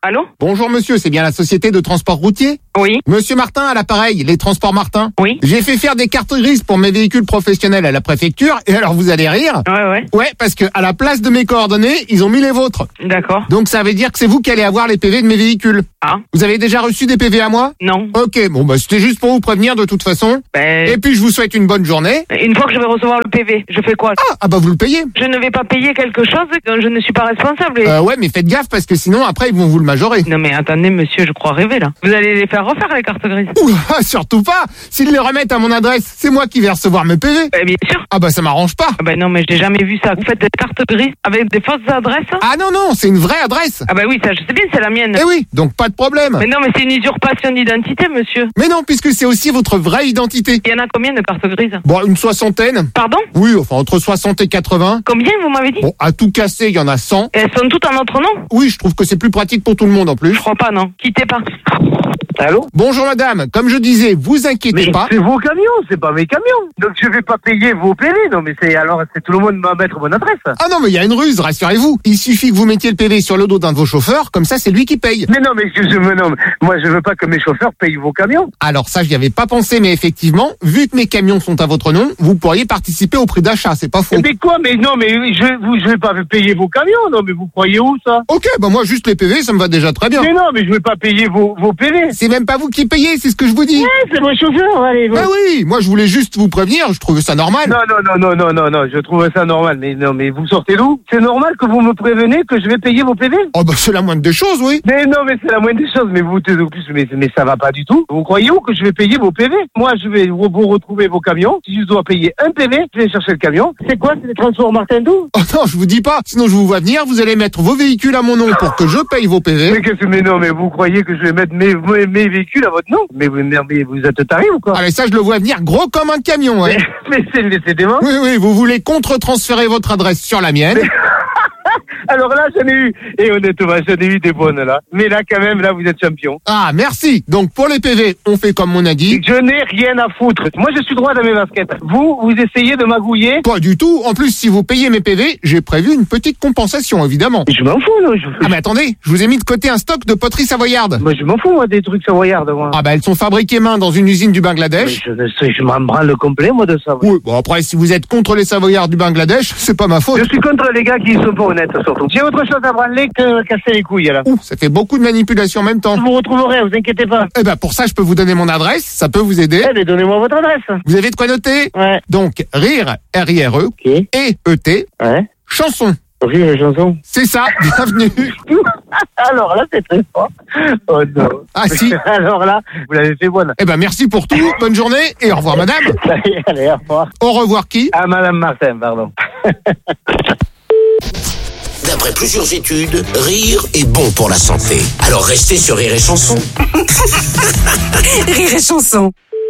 Allô? Bonjour monsieur, c'est bien la société de transport routier? Oui. Monsieur Martin à l'appareil, les transports Martin? Oui. J'ai fait faire des cartes grises pour mes véhicules professionnels à la préfecture, et alors vous allez rire? Ouais, ouais. Ouais, parce que à la place de mes coordonnées, ils ont mis les vôtres. D'accord. Donc ça veut dire que c'est vous qui allez avoir les P V de mes véhicules. Ah. Vous avez déjà reçu des P V à moi? Non. Ok, bon bah c'était juste pour vous prévenir de toute façon. Ben... Et puis je vous souhaite une bonne journée. Une fois que je vais recevoir le P V, je fais quoi? Ah, ah bah vous le payez. Je ne vais pas payer quelque chose dont je ne suis pas responsable. Et... Euh, ouais, mais faites gaffe parce que sinon après ils vont vous le majorer. Non mais attendez monsieur, je crois rêver là. Vous allez les faire refaire les cartes grises? Ouh, surtout pas. S'ils les remettent à mon adresse, c'est moi qui vais recevoir mes P V. Eh bien sûr. Ah bah ça m'arrange pas. Ah bah non mais j'ai jamais vu ça. Vous faites des cartes grises avec des fausses adresses? Ah non non, c'est une vraie adresse. Ah bah oui, ça je sais bien, c'est la mienne. Eh oui, donc pas de problème. Mais non mais c'est une usurpation d'identité monsieur. Mais non, puisque c'est aussi votre vraie identité. Il y en a combien de cartes grises? Bon, une soixantaine. Pardon? Oui, enfin entre soixante et quatre-vingts. Combien vous m'avez dit? Bon, à tout casser, il y en a cent. Et elles sont toutes en notre nom? Oui, je trouve que c'est plus pratique pour tout le monde en plus. Je crois pas, non. Quittez pas. Allô? Bonjour madame, comme je disais, vous inquiétez mais pas. C'est vos camions, c'est pas mes camions. Donc je vais pas payer vos P V, non mais c'est alors c'est tout le monde va mettre mon adresse. Ah non mais il y a une ruse, rassurez-vous. Il suffit que vous mettiez le P V sur le dos d'un de vos chauffeurs, comme ça c'est lui qui paye. Mais non mais je, je me nomme. Moi je veux pas que mes chauffeurs payent vos camions. Alors ça j'y avais pas pensé, mais effectivement, vu que mes camions sont à votre nom, vous pourriez participer au prix d'achat, c'est pas faux. Mais quoi? Mais non mais je vous je vais pas payer vos camions, non mais vous croyez où ça? Ok, bah moi juste les P V, ça me va déjà très bien. Mais non mais je vais pas payer vos vos P V. C'est même pas vous qui payez, c'est ce que je vous dis. Ouais, c'est mon chauffeur, allez. Bon. Ah oui, moi je voulais juste vous prévenir, je trouvais ça normal. Non, non, non, non, non, non, non, je trouve ça normal, mais non, mais vous sortez d'où? C'est normal que vous me prévenez que je vais payer vos P V? Oh bah c'est la moindre des choses, oui. Mais non, mais c'est la moindre des choses, mais vous, en plus, mais, mais ça va pas du tout. Vous croyez où que je vais payer vos P V? Moi, je vais vous, vous retrouver vos camions. Si je dois payer un P V, je vais chercher le camion. C'est quoi? C'est les transports Martin Doux? Oh non, je vous dis pas, sinon je vous vois venir, vous allez mettre vos véhicules à mon nom pour que je paye vos P V. Mais qu'est-ce que, mais non, mais vous croyez que je vais mettre mes, mes, mes véhicules à votre nom? Mais vous, mais vous êtes taré ou quoi? Ah mais ça, je le vois venir gros comme un camion, ouais. Mais, mais c'est, mais c'est dément. Oui, oui, vous voulez contre-transférer votre adresse sur la mienne. Mais... Alors là, j'en ai eu, et honnêtement, j'en ai eu des bonnes là. Mais là, quand même, là, vous êtes champion. Ah, merci. Donc, pour les P V, on fait comme on a dit. Je n'ai rien à foutre. Moi, je suis droit dans mes baskets. Vous, vous essayez de magouiller? Pas du tout. En plus, si vous payez mes P V, j'ai prévu une petite compensation, évidemment. Je m'en fous, non je... Ah, mais attendez, je vous ai mis de côté un stock de poterie savoyarde. Moi, je m'en fous, moi, des trucs savoyardes, moi. Ah, bah, elles sont fabriquées main dans une usine du Bangladesh. Mais je, je, je m'en branle le complet, moi, de ça. Oui, bon, après, si vous êtes contre les savoyards du Bangladesh, c'est pas ma faute. Je suis contre les gars qui sont pas honnêtes, surtout. J'ai autre chose à branler que casser les couilles, là. Ouh, ça fait beaucoup de manipulation en même temps. Je vous retrouverai, vous inquiétez pas. Eh ben, pour ça, je peux vous donner mon adresse, ça peut vous aider. Eh ben, donnez-moi votre adresse. Vous avez de quoi noter? Ouais. Donc, rire, R I R E, okay. et E T, ouais. chanson. Rire et chanson. C'est ça, bienvenue. Alors là, c'est très fort. Oh non. Ah si. Alors là, vous l'avez fait bonne. Eh ben, merci pour tout, bonne journée, et au revoir, madame. Allez, allez, au revoir. Au revoir qui? Ah, madame Martin, pardon. D'après plusieurs études, rire est bon pour la santé. Alors restez sur Rire et Chanson. Rire et Chanson.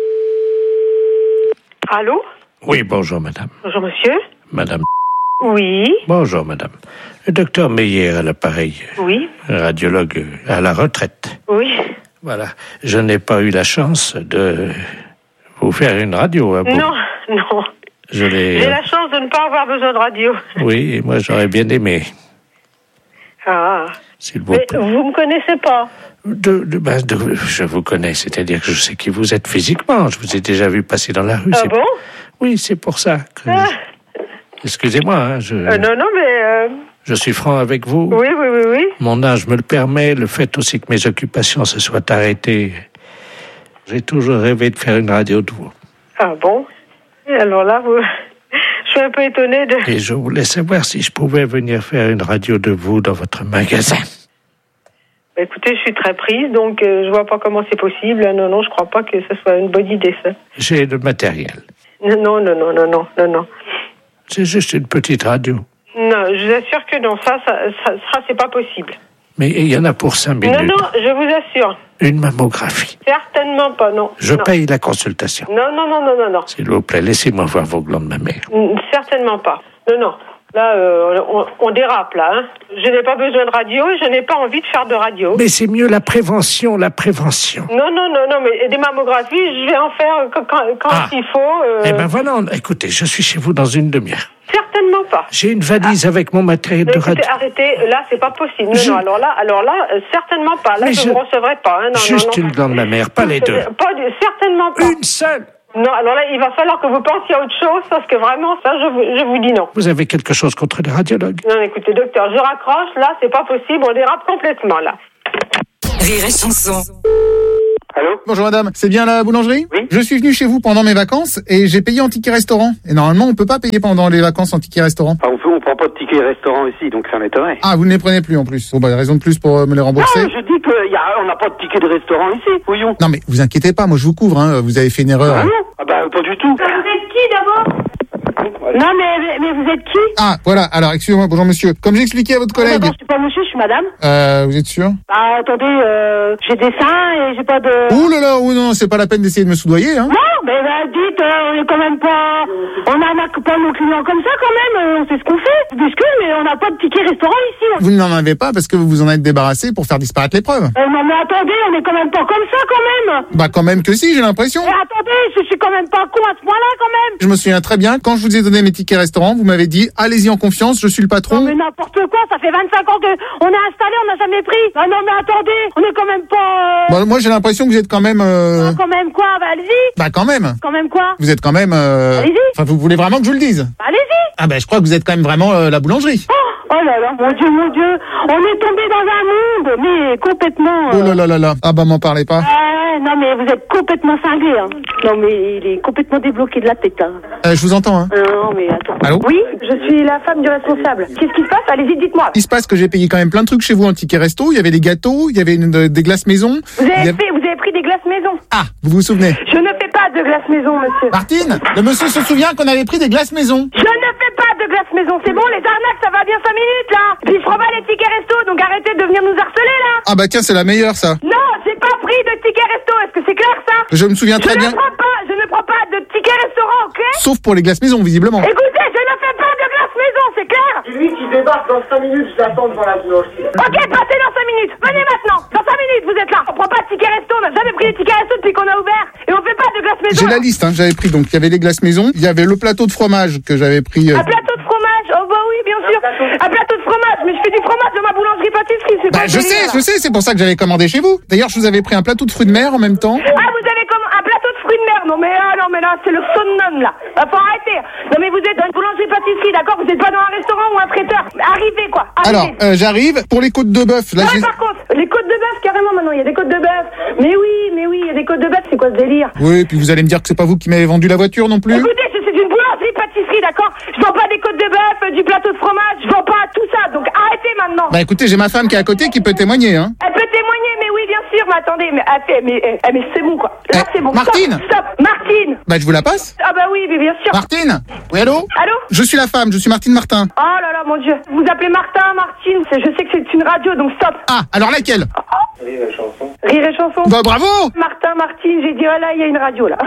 Allô? Oui, bonjour madame. Bonjour monsieur. Madame. Oui. Bonjour madame. Le docteur Meyer à l'appareil. Oui. Radiologue à la retraite. Oui. Voilà. Je n'ai pas eu la chance de vous faire une radio à vous. Non, non. Je l'ai... J'ai la chance de ne pas avoir besoin de radio. Oui, moi j'aurais bien aimé. Ah. S'il vous plaît. plaît. Vous me connaissez pas? De, de, ben, de, je vous connais, c'est-à-dire que je sais qui vous êtes physiquement. Je vous ai déjà vu passer dans la rue. Ah c'est... bon? Oui, c'est pour ça que... Ah. Excusez-moi, hein, je... Euh, non, non, mais... Euh... Je suis franc avec vous. Oui, oui, oui, oui. Mon âge me le permet, le fait aussi que mes occupations se soient arrêtées. J'ai toujours rêvé de faire une radio de vous. Ah bon? Et alors là, vous... je suis un peu étonnée de... Et je voulais savoir si je pouvais venir faire une radio de vous dans votre magasin. Bah, écoutez, je suis très prise, donc euh, je vois pas comment c'est possible. Non, non, je crois pas que ce soit une bonne idée, ça. J'ai le matériel. Non, non, non, non, non, non, non, non. C'est juste une petite radio. Non, je vous assure que non, ça, ça, ça, ça c'est pas possible. Mais il y en a pour cinq minutes. Non, non, je vous assure. Une mammographie. Certainement pas, non. Je non. paye la consultation. Non, non, non, non, non, non. S'il vous plaît, laissez-moi voir vos glandes mammaires. Certainement pas. Non, non. Là, euh, on, on dérape, là. Hein. Je n'ai pas besoin de radio et je n'ai pas envie de faire de radio. Mais c'est mieux la prévention, la prévention. Non, non, non, non, mais des mammographies, je vais en faire quand, quand, quand ah. il faut. Euh... Eh ben voilà, on... écoutez, je suis chez vous dans une demi-heure. Certainement pas. J'ai une valise ah. avec mon matériel mais de écoutez, radio. Arrêtez, là, c'est pas possible. Non, je... non, alors là, alors là, euh, certainement pas. Là, mais je ne je... vous recevrai pas. Hein. Non, Juste non, non. une blanc de ma mère, pas les deux. Pas du... Certainement pas. Une seule. Non, alors là, il va falloir que vous pensiez à autre chose, parce que vraiment, ça, je vous, je vous dis non. Vous avez quelque chose contre les radiologues? Non, écoutez, docteur, je raccroche, là, c'est pas possible, on dérape complètement, là. Rire et chanson. Allô? Bonjour madame, c'est bien la boulangerie? Oui. Je suis venu chez vous pendant mes vacances et j'ai payé en ticket restaurant. Et normalement, on peut pas payer pendant les vacances en ticket restaurant. Ah, on peut, on prend pas de ticket restaurant ici, donc ça m'étonnerait. Ah, vous ne les prenez plus en plus. Bon, bah, raison de plus pour euh, me les rembourser. Non, je dis qu'on n'a pas de ticket de restaurant ici, voyons. Non, mais vous inquiétez pas, moi je vous couvre, hein. Vous avez fait une erreur. Ah non? Ah bah, pas du tout. Vous êtes qui d'abord? Non, mais, mais vous êtes qui? Ah, voilà. Alors, excusez-moi, bonjour monsieur. Comme j'expliquais à votre collègue. D'abord, je suis pas monsieur, je suis madame. Euh, vous êtes sûr? Bah, attendez, euh, j'ai des seins et j'ai pas de... Ouh là là, oh non, c'est pas la peine d'essayer de me soudoyer, hein. Non, mais bah, dites, euh, on est quand même pas... On n'arnaque pas nos clients comme ça, quand même. Euh, on sait ce qu'on fait. Excuse, mais on n'a pas de ticket restaurant ici. Vous n'en avez pas parce que vous vous en êtes débarrassé pour faire disparaître les preuves. Euh, non, mais attendez, on est quand même pas comme ça, quand même. Bah, quand même que si, j'ai l'impression. Mais attendez, je suis quand même pas con à ce point-là, quand même. Je me souviens très bien, quand je vous ai donné mes tickets restaurant, vous m'avez dit, allez-y en confiance, je suis le patron. Non, mais n'importe quoi, ça fait vingt-cinq ans qu'on est installé, on n'a jamais pris. Ah non, mais attendez, on est quand même pas... Euh... Bon, moi, j'ai l'impression que vous êtes quand même... Euh... Non, quand même quoi? Bah, allez-y. Bah, quand même. Quand même quoi? Vous êtes quand même... Euh... Allez-y. Enfin, vous voulez vraiment que je vous le dise? Bah, allez-y. Ah bah, je crois que vous êtes quand même vraiment euh, la boulangerie. Oh, oh là là, mon Dieu, mon Dieu. On est tombé dans un monde, mais complètement... Euh... Oh là là là là. Ah bah, m'en parlez pas. Euh, non, mais vous êtes complètement cinglé, hein. Non, mais il est complètement débloqué de la tête, hein. Euh, je vous entends, hein. Non, mais attends. Allô? Oui, je suis la femme du responsable. Qu'est-ce qui se passe? Allez-y, dites-moi. Il se passe que j'ai payé quand même plein de trucs chez vous en ticket resto. Il y avait des gâteaux, il y avait une, de, des glaces maison. Vous avez, avait... fait, vous avez pris des glaces maison. Ah, vous vous souvenez? Je ne fais pas de glaces maison, monsieur. Martine, le monsieur se souvient qu'on avait pris des glaces maison. Je ne fais pas de glaces maison. C'est bon, les arnaques, ça va bien cinq minutes, là. Puis je prends pas les tickets resto, donc arrêtez de venir nous harceler, là. Ah bah tiens, c'est la meilleure, ça. Non, j'ai pas pris de tickets resto. Est-ce que c'est clair, ça? Je me souviens très je bien. Je ne prends pas, je ne prends pas de tickets restaurant, ok? Sauf pour les glaces maison, visiblement. Écoutez, je ne fais pas de glaces maison, c'est clair? C'est lui qui débarque dans cinq minutes, je l'attends devant la boulangerie. Ok, passez dans cinq minutes. Venez maintenant. Dans cinq minutes, vous êtes là. On prend pas de tickets resto, on n'a jamais pris les tickets resto depuis qu'on a ouvert. Et on fait pas de glaces maison. J'ai la liste, hein, j'avais pris donc, il y avait les glaces maison, il y avait le plateau de fromage que j'avais pris. Euh... Un plateau de fromage? Oh bah oui, bien sûr. Un plateau de fromage, mais je fais du fromage de ma boulangerie-pâtisserie, c'est Bah, pas je sais, je sais, c'est pour ça que j'avais commandé chez vous. D'ailleurs, je vous avais pris un plateau de fruits de mer en même temps. Ah, vous avez comme un plateau de fruits de mer? Non mais là, non mais là, c'est le summum là. Bah, faut arrêter. Non mais vous êtes dans une boulangerie-pâtisserie, d'accord? Vous êtes pas dans un restaurant ou un traiteur. Arrivez quoi. Arrivez. Alors, euh, j'arrive pour les côtes de bœuf. Là, ouais, par contre, les côtes de bœuf carrément maintenant, il y a des côtes de bœuf. Mais oui, mais oui, il y a des côtes de bœuf. C'est quoi ce délire? Oui, puis vous allez me dire que c'est pas vous qui m'avez vendu la voiture non plus. Écoutez, c'est une boulangerie-pâtisserie, d'accord? Je vends pas des côtes de bœuf, du plateau de fromage, je vends pas tout ça. Donc arrêtez maintenant. Bah écoutez, j'ai ma femme qui est à côté qui peut témoigner, hein. Elle peut témoigner, mais oui, bien sûr. Mais attendez, mais, mais, mais, mais, mais c'est bon quoi. Là, eh, c'est bon. Martine. Stop, stop, Martine. Bah je vous la passe. Ah bah oui, mais bien sûr. Martine. Oui, allô? Allô? Je suis la femme, je suis Martine Martin. Oh là là, mon Dieu. Vous appelez Martin, Martine. Je sais que c'est une radio, donc stop. Ah, alors laquelle? Rire et chanson. Rire et chanson. Bah bravo. Martin, Martine, j'ai dit, oh là, il y a une radio là.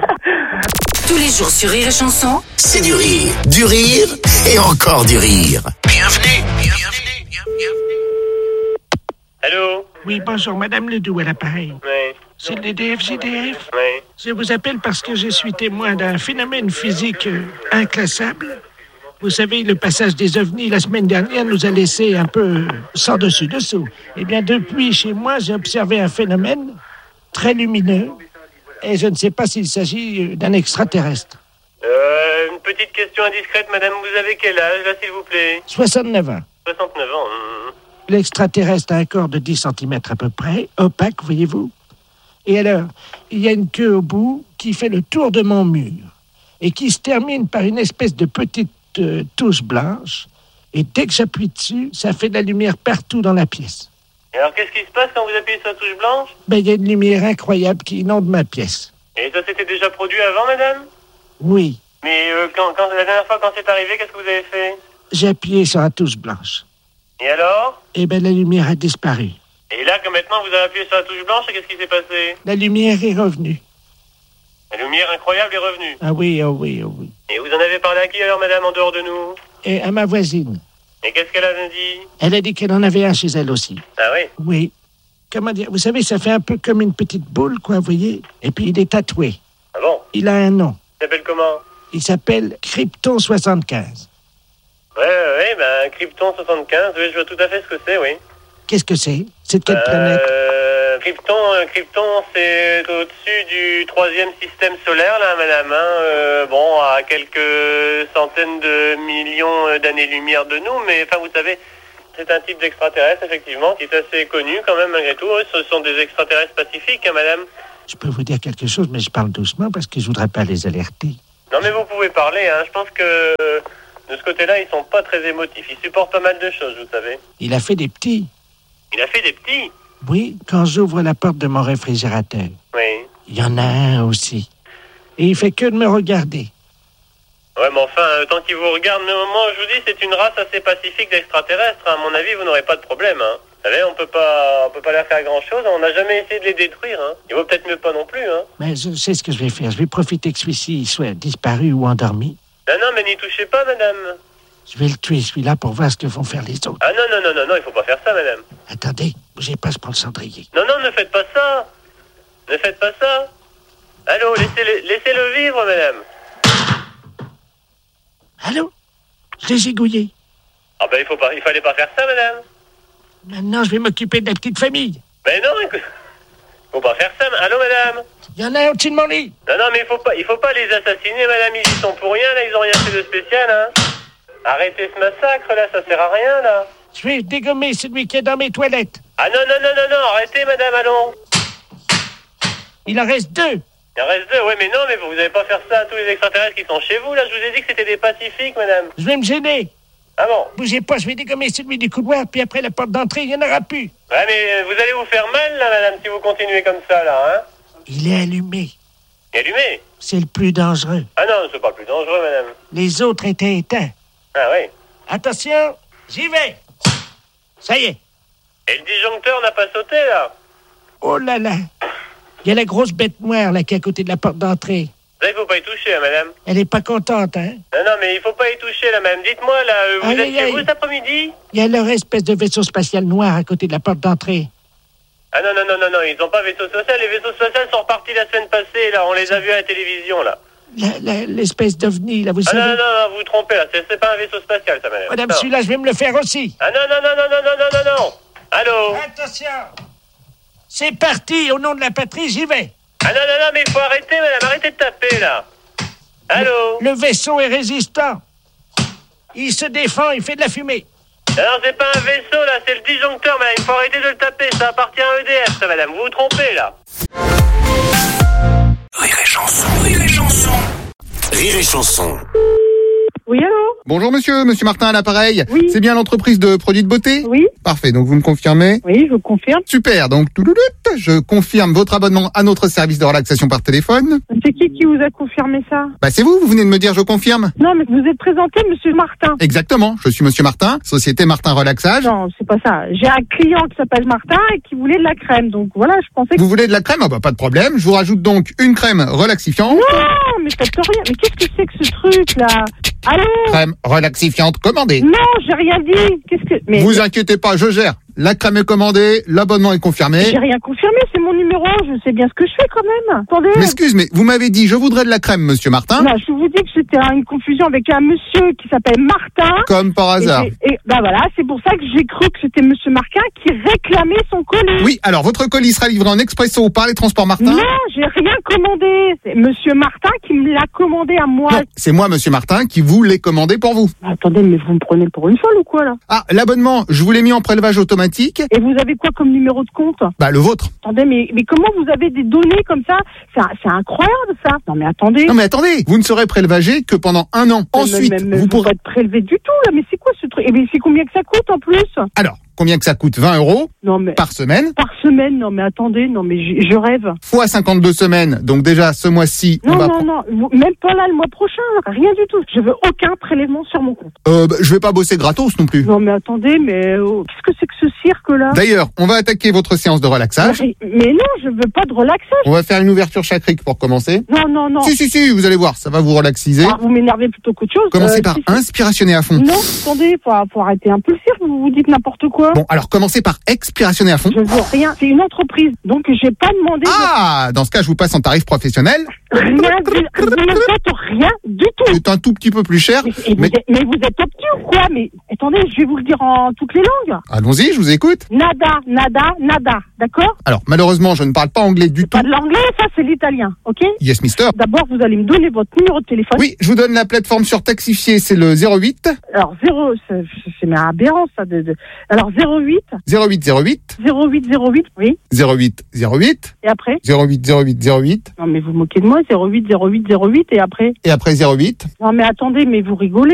Tous les jours sur Rire et chanson. C'est du rire, du rire et encore du rire. Bienvenue, bienvenue, bienvenue. Allô? Oui, bonjour, Madame Ledoux à l'appareil. Oui. C'est le D D F J D F? Oui. Je vous appelle parce que je suis témoin d'un phénomène physique euh, inclassable. Vous savez, le passage des ovnis la semaine dernière nous a laissé un peu euh, sans dessus-dessous. Eh bien, depuis, chez moi, j'ai observé un phénomène très lumineux. Et je ne sais pas s'il s'agit d'un extraterrestre. Euh, une petite question indiscrète, madame. Vous avez quel âge, là, s'il vous plaît? soixante-neuf ans. soixante-neuf ans. Hum. L'extraterrestre a un corps de dix centimètres à peu près, opaque, voyez-vous. Et alors, il y a une queue au bout qui fait le tour de mon mur et qui se termine par une espèce de petite euh, touche blanche. Et dès que j'appuie dessus, ça fait de la lumière partout dans la pièce. Et alors, qu'est-ce qui se passe quand vous appuyez sur la touche blanche? Ben, il y a une lumière incroyable qui inonde ma pièce. Et ça s'était déjà produit avant, madame? Oui. Mais euh, quand, quand, la dernière fois, quand c'est arrivé, qu'est-ce que vous avez fait? J'ai appuyé sur la touche blanche. Et alors? Eh ben, la lumière a disparu. Et là, que maintenant, vous avez appuyé sur la touche blanche, et qu'est-ce qui s'est passé? La lumière est revenue. La lumière incroyable est revenue. Ah oui, oh oui, oh oui. Et vous en avez parlé à qui, alors, madame, en dehors de nous? Et à ma voisine. Et qu'est-ce qu'elle a dit? Elle a dit qu'elle en avait un chez elle aussi. Ah oui? Oui. Comment dire? Vous savez, ça fait un peu comme une petite boule, quoi, vous voyez? Et puis, il est tatoué. Ah bon? Il a un nom. Il s'appelle comment? Il s'appelle Krypton soixante-quinze. Ouais, ouais, ouais, ben, Krypton soixante-quinze, oui, je vois tout à fait ce que c'est, oui. Qu'est-ce que c'est? C'est de quelle planète? Euh, Krypton, euh, Krypton, c'est au-dessus du troisième système solaire, là, madame, hein, euh, bon, à quelques centaines de millions d'années-lumière de nous, mais, enfin, vous savez, c'est un type d'extraterrestre, effectivement, qui est assez connu, quand même, malgré tout. Ce sont des extraterrestres pacifiques, hein, madame. Je peux vous dire quelque chose, mais je parle doucement parce que je voudrais pas les alerter. Non, mais vous pouvez parler, hein, je pense que, de ce côté-là, ils sont pas très émotifs. Ils supportent pas mal de choses, vous savez. Il a fait des petits. Il a fait des petits. Oui, quand j'ouvre la porte de mon réfrigérateur. Oui. Il y en a un aussi. Et il fait que de me regarder. Ouais, mais enfin, euh, tant qu'il vous regarde, mais moi, je vous dis, c'est une race assez pacifique d'extraterrestres. Hein. À mon avis, vous n'aurez pas de problème. Hein. Vous savez, on peut pas, on peut pas leur faire grand-chose. On n'a jamais essayé de les détruire. Hein. Il vaut peut-être mieux pas non plus. Hein. Mais je sais ce que je vais faire. Je vais profiter que celui-ci soit disparu ou endormi. Non, non, mais n'y touchez pas, madame. Je vais le tuer, celui-là, pour voir ce que vont faire les autres. Ah non, non, non, non, non, il faut pas faire ça, madame. Attendez, bougez pas, je prends le cendrier. Non, non, ne faites pas ça. Ne faites pas ça. Allô, laissez-le, laissez-le vivre, madame. Allô? Je l'ai gigouillé. Ah ben, il faut pas, il fallait pas faire ça, madame. Maintenant, je vais m'occuper de la petite famille. Ben non, écoute, faut pas faire ça. Allô, madame? Il y en a un au-dessus de mon lit. Non, non, mais il faut pas, il faut pas les assassiner, madame. Ils y sont pour rien, là. Ils ont rien fait de spécial, hein. Arrêtez ce massacre, là. Ça sert à rien, là. Je vais dégommer celui qui est dans mes toilettes. Ah non, non, non, non, non. Arrêtez, madame, allons. Il en reste deux. Il en reste deux, oui, mais non, mais vous n'allez pas faire ça à tous les extraterrestres qui sont chez vous, là. Je vous ai dit que c'était des pacifiques, madame. Je vais me gêner. Ah bon? Bougez pas, je vais dégommer celui du couloir, puis après la porte d'entrée, il n'y en aura plus. Ouais, mais vous allez vous faire mal, là, madame, si vous continuez comme ça, là, hein. Il est allumé. Il est allumé? C'est le plus dangereux. Ah non, c'est pas le plus dangereux, madame. Les autres étaient éteints. Ah oui. Attention, j'y vais. Ça y est. Et le disjoncteur n'a pas sauté, là? Oh là là. Il y a la grosse bête noire, là, qui est à côté de la porte d'entrée. Ça, il faut pas y toucher, hein, madame. Elle est pas contente, hein? Non, non, mais il faut pas y toucher, là, madame. Dites-moi, là, euh, vous Aïe, êtes aïe, chez aïe. vous cet après-midi? Il y a leur espèce de vaisseau spatial noir à côté de la porte d'entrée. Ah non, non, non, non, non, ils ont pas vaisseau spatial. Les vaisseaux spatials sont repartis la semaine passée, là. On les a vus à la télévision, là. La- la- L'espèce d'ovni, là, vous Ah savez. non, non, non, vous vous trompez, là. C'est c'est pas un vaisseau spatial, ça, madame. Madame, Non. celui-là, je vais me le faire aussi. Ah non, non, non, non, non, non, non, non, non. Allô? Attention. C'est parti, au nom de la patrie, j'y vais. Ah non, non, non, mais il faut arrêter, madame. Arrêtez de taper, là. Allô? Le vaisseau est résistant. Il se défend, il fait de la fumée. Non, non, c'est pas un vaisseau, là. C'est le disjoncteur, madame. Il faut arrêter de le taper. Ça appartient à E D F, ça, madame. Vous vous trompez, là. Rire et chanson, rire et chanson. Rire et chanson. Oui, allô? Bonjour monsieur, monsieur Martin à l'appareil. Oui. C'est bien l'entreprise de produits de beauté? Oui. Parfait, donc vous me confirmez? Oui, je vous confirme. Super, donc toulouloute, je confirme votre abonnement à notre service de relaxation par téléphone. C'est qui qui vous a confirmé ça? Bah c'est vous, vous venez de me dire je confirme. Non, mais vous êtes présenté, monsieur Martin. Exactement, je suis monsieur Martin, société Martin Relaxage. Non, c'est pas ça. J'ai un client qui s'appelle Martin et qui voulait de la crème. Donc voilà, je pensais que... Vous voulez de la crème? Ah bah pas de problème, je vous rajoute donc une crème relaxifiante. Non, mais faites rien. Mais qu'est-ce que c'est que ce truc, là? Allô? Crème relaxifiante commandée. Non, j'ai rien dit. Qu'est-ce que... Mais... Vous inquiétez pas, je gère. La crème est commandée, l'abonnement est confirmé. J'ai rien confirmé, c'est mon numéro, je sais bien ce que je fais quand même. Attendez. M'excuse, mais vous m'avez dit je voudrais de la crème, monsieur Martin. Non, je vous dis que c'était une confusion avec un monsieur qui s'appelle Martin. Comme par hasard. Et, j'ai- et bah voilà, c'est pour ça que j'ai cru que c'était monsieur Martin qui réclamait son colis. Oui, alors votre colis sera livré en expresso par les transports Martin. Non, j'ai rien commandé. C'est monsieur Martin qui me l'a commandé à moi. Non, c'est moi, monsieur Martin, qui vous l'ai commandé pour vous. Attendez, mais vous me prenez pour une folle ou quoi là? Ah, l'abonnement, je vous l'ai mis en prélevage automatique. Et vous avez quoi comme numéro de compte? Bah, le vôtre. Attendez, mais, mais comment vous avez des données comme ça? C'est c'est incroyable ça. Non mais attendez. Non mais attendez, vous ne serez prélevagé que pendant un an. Mais- Ensuite, mais- mais vous faut pourrez... pas être prélevé du tout là. Mais c'est quoi ce truc? Et mais c'est combien que ça coûte en plus? Alors, combien que ça coûte? vingt euros Non mais par semaine. par semaine. Non mais attendez, non mais je, je rêve. Fois cinquante-deux semaines. Donc déjà, ce mois-ci, on Non va... non non, vous- même pas là le mois prochain. Rien du tout. Je veux aucun prélèvement sur mon compte. Euh, bah, je vais pas bosser gratos non plus. Non mais attendez, mais oh, qu'est-ce que c'est que ce cirque là? D'ailleurs, on va attaquer votre séance de relaxage. Mais, mais non, je veux pas de relaxage. On va faire une ouverture chacrique pour commencer. Non non non. Si, si, si, vous allez voir, ça va vous relaxiser. Ah, vous m'énervez plutôt qu'autre chose. Commencez Euh, par si, si. inspirationner à fond. Non, attendez, faut, faut arrêter un peu le cirque. Vous vous dites n'importe quoi. Bon, alors commencez par expirationner à fond. Je veux rien. C'est une entreprise, donc j'ai pas demandé. Ah, dans ce cas, je vous passe en tarif professionnel. Rien du, vous ne faites rien du tout. C'est un tout petit peu plus cher. Mais, et vous mais... êtes, mais vous êtes petit ou quoi? Mais attendez, je vais vous le dire en toutes les langues. Allons-y, je vous écoute. Nada, nada, nada, d'accord? Alors, malheureusement, je ne parle pas anglais du tout. Pas de l'anglais, ça c'est l'italien, ok? Yes, mister. D'abord, vous allez me donner votre numéro de téléphone. Oui, je vous donne la plateforme surtaxifiée, c'est le zéro huit. Alors, zéro, c'est, c'est mais aberrant ça. De, de... Alors, zéro huit. zéro huit zéro huit. zéro huit zéro huit, oui. zéro huit zéro huit. Et après? zéro huit zéro huit zéro huit. Non, mais vous moquez de moi, zéro huit zéro huit zéro huit et après? Et après zéro huit. Non, mais attendez, mais vous rigolez.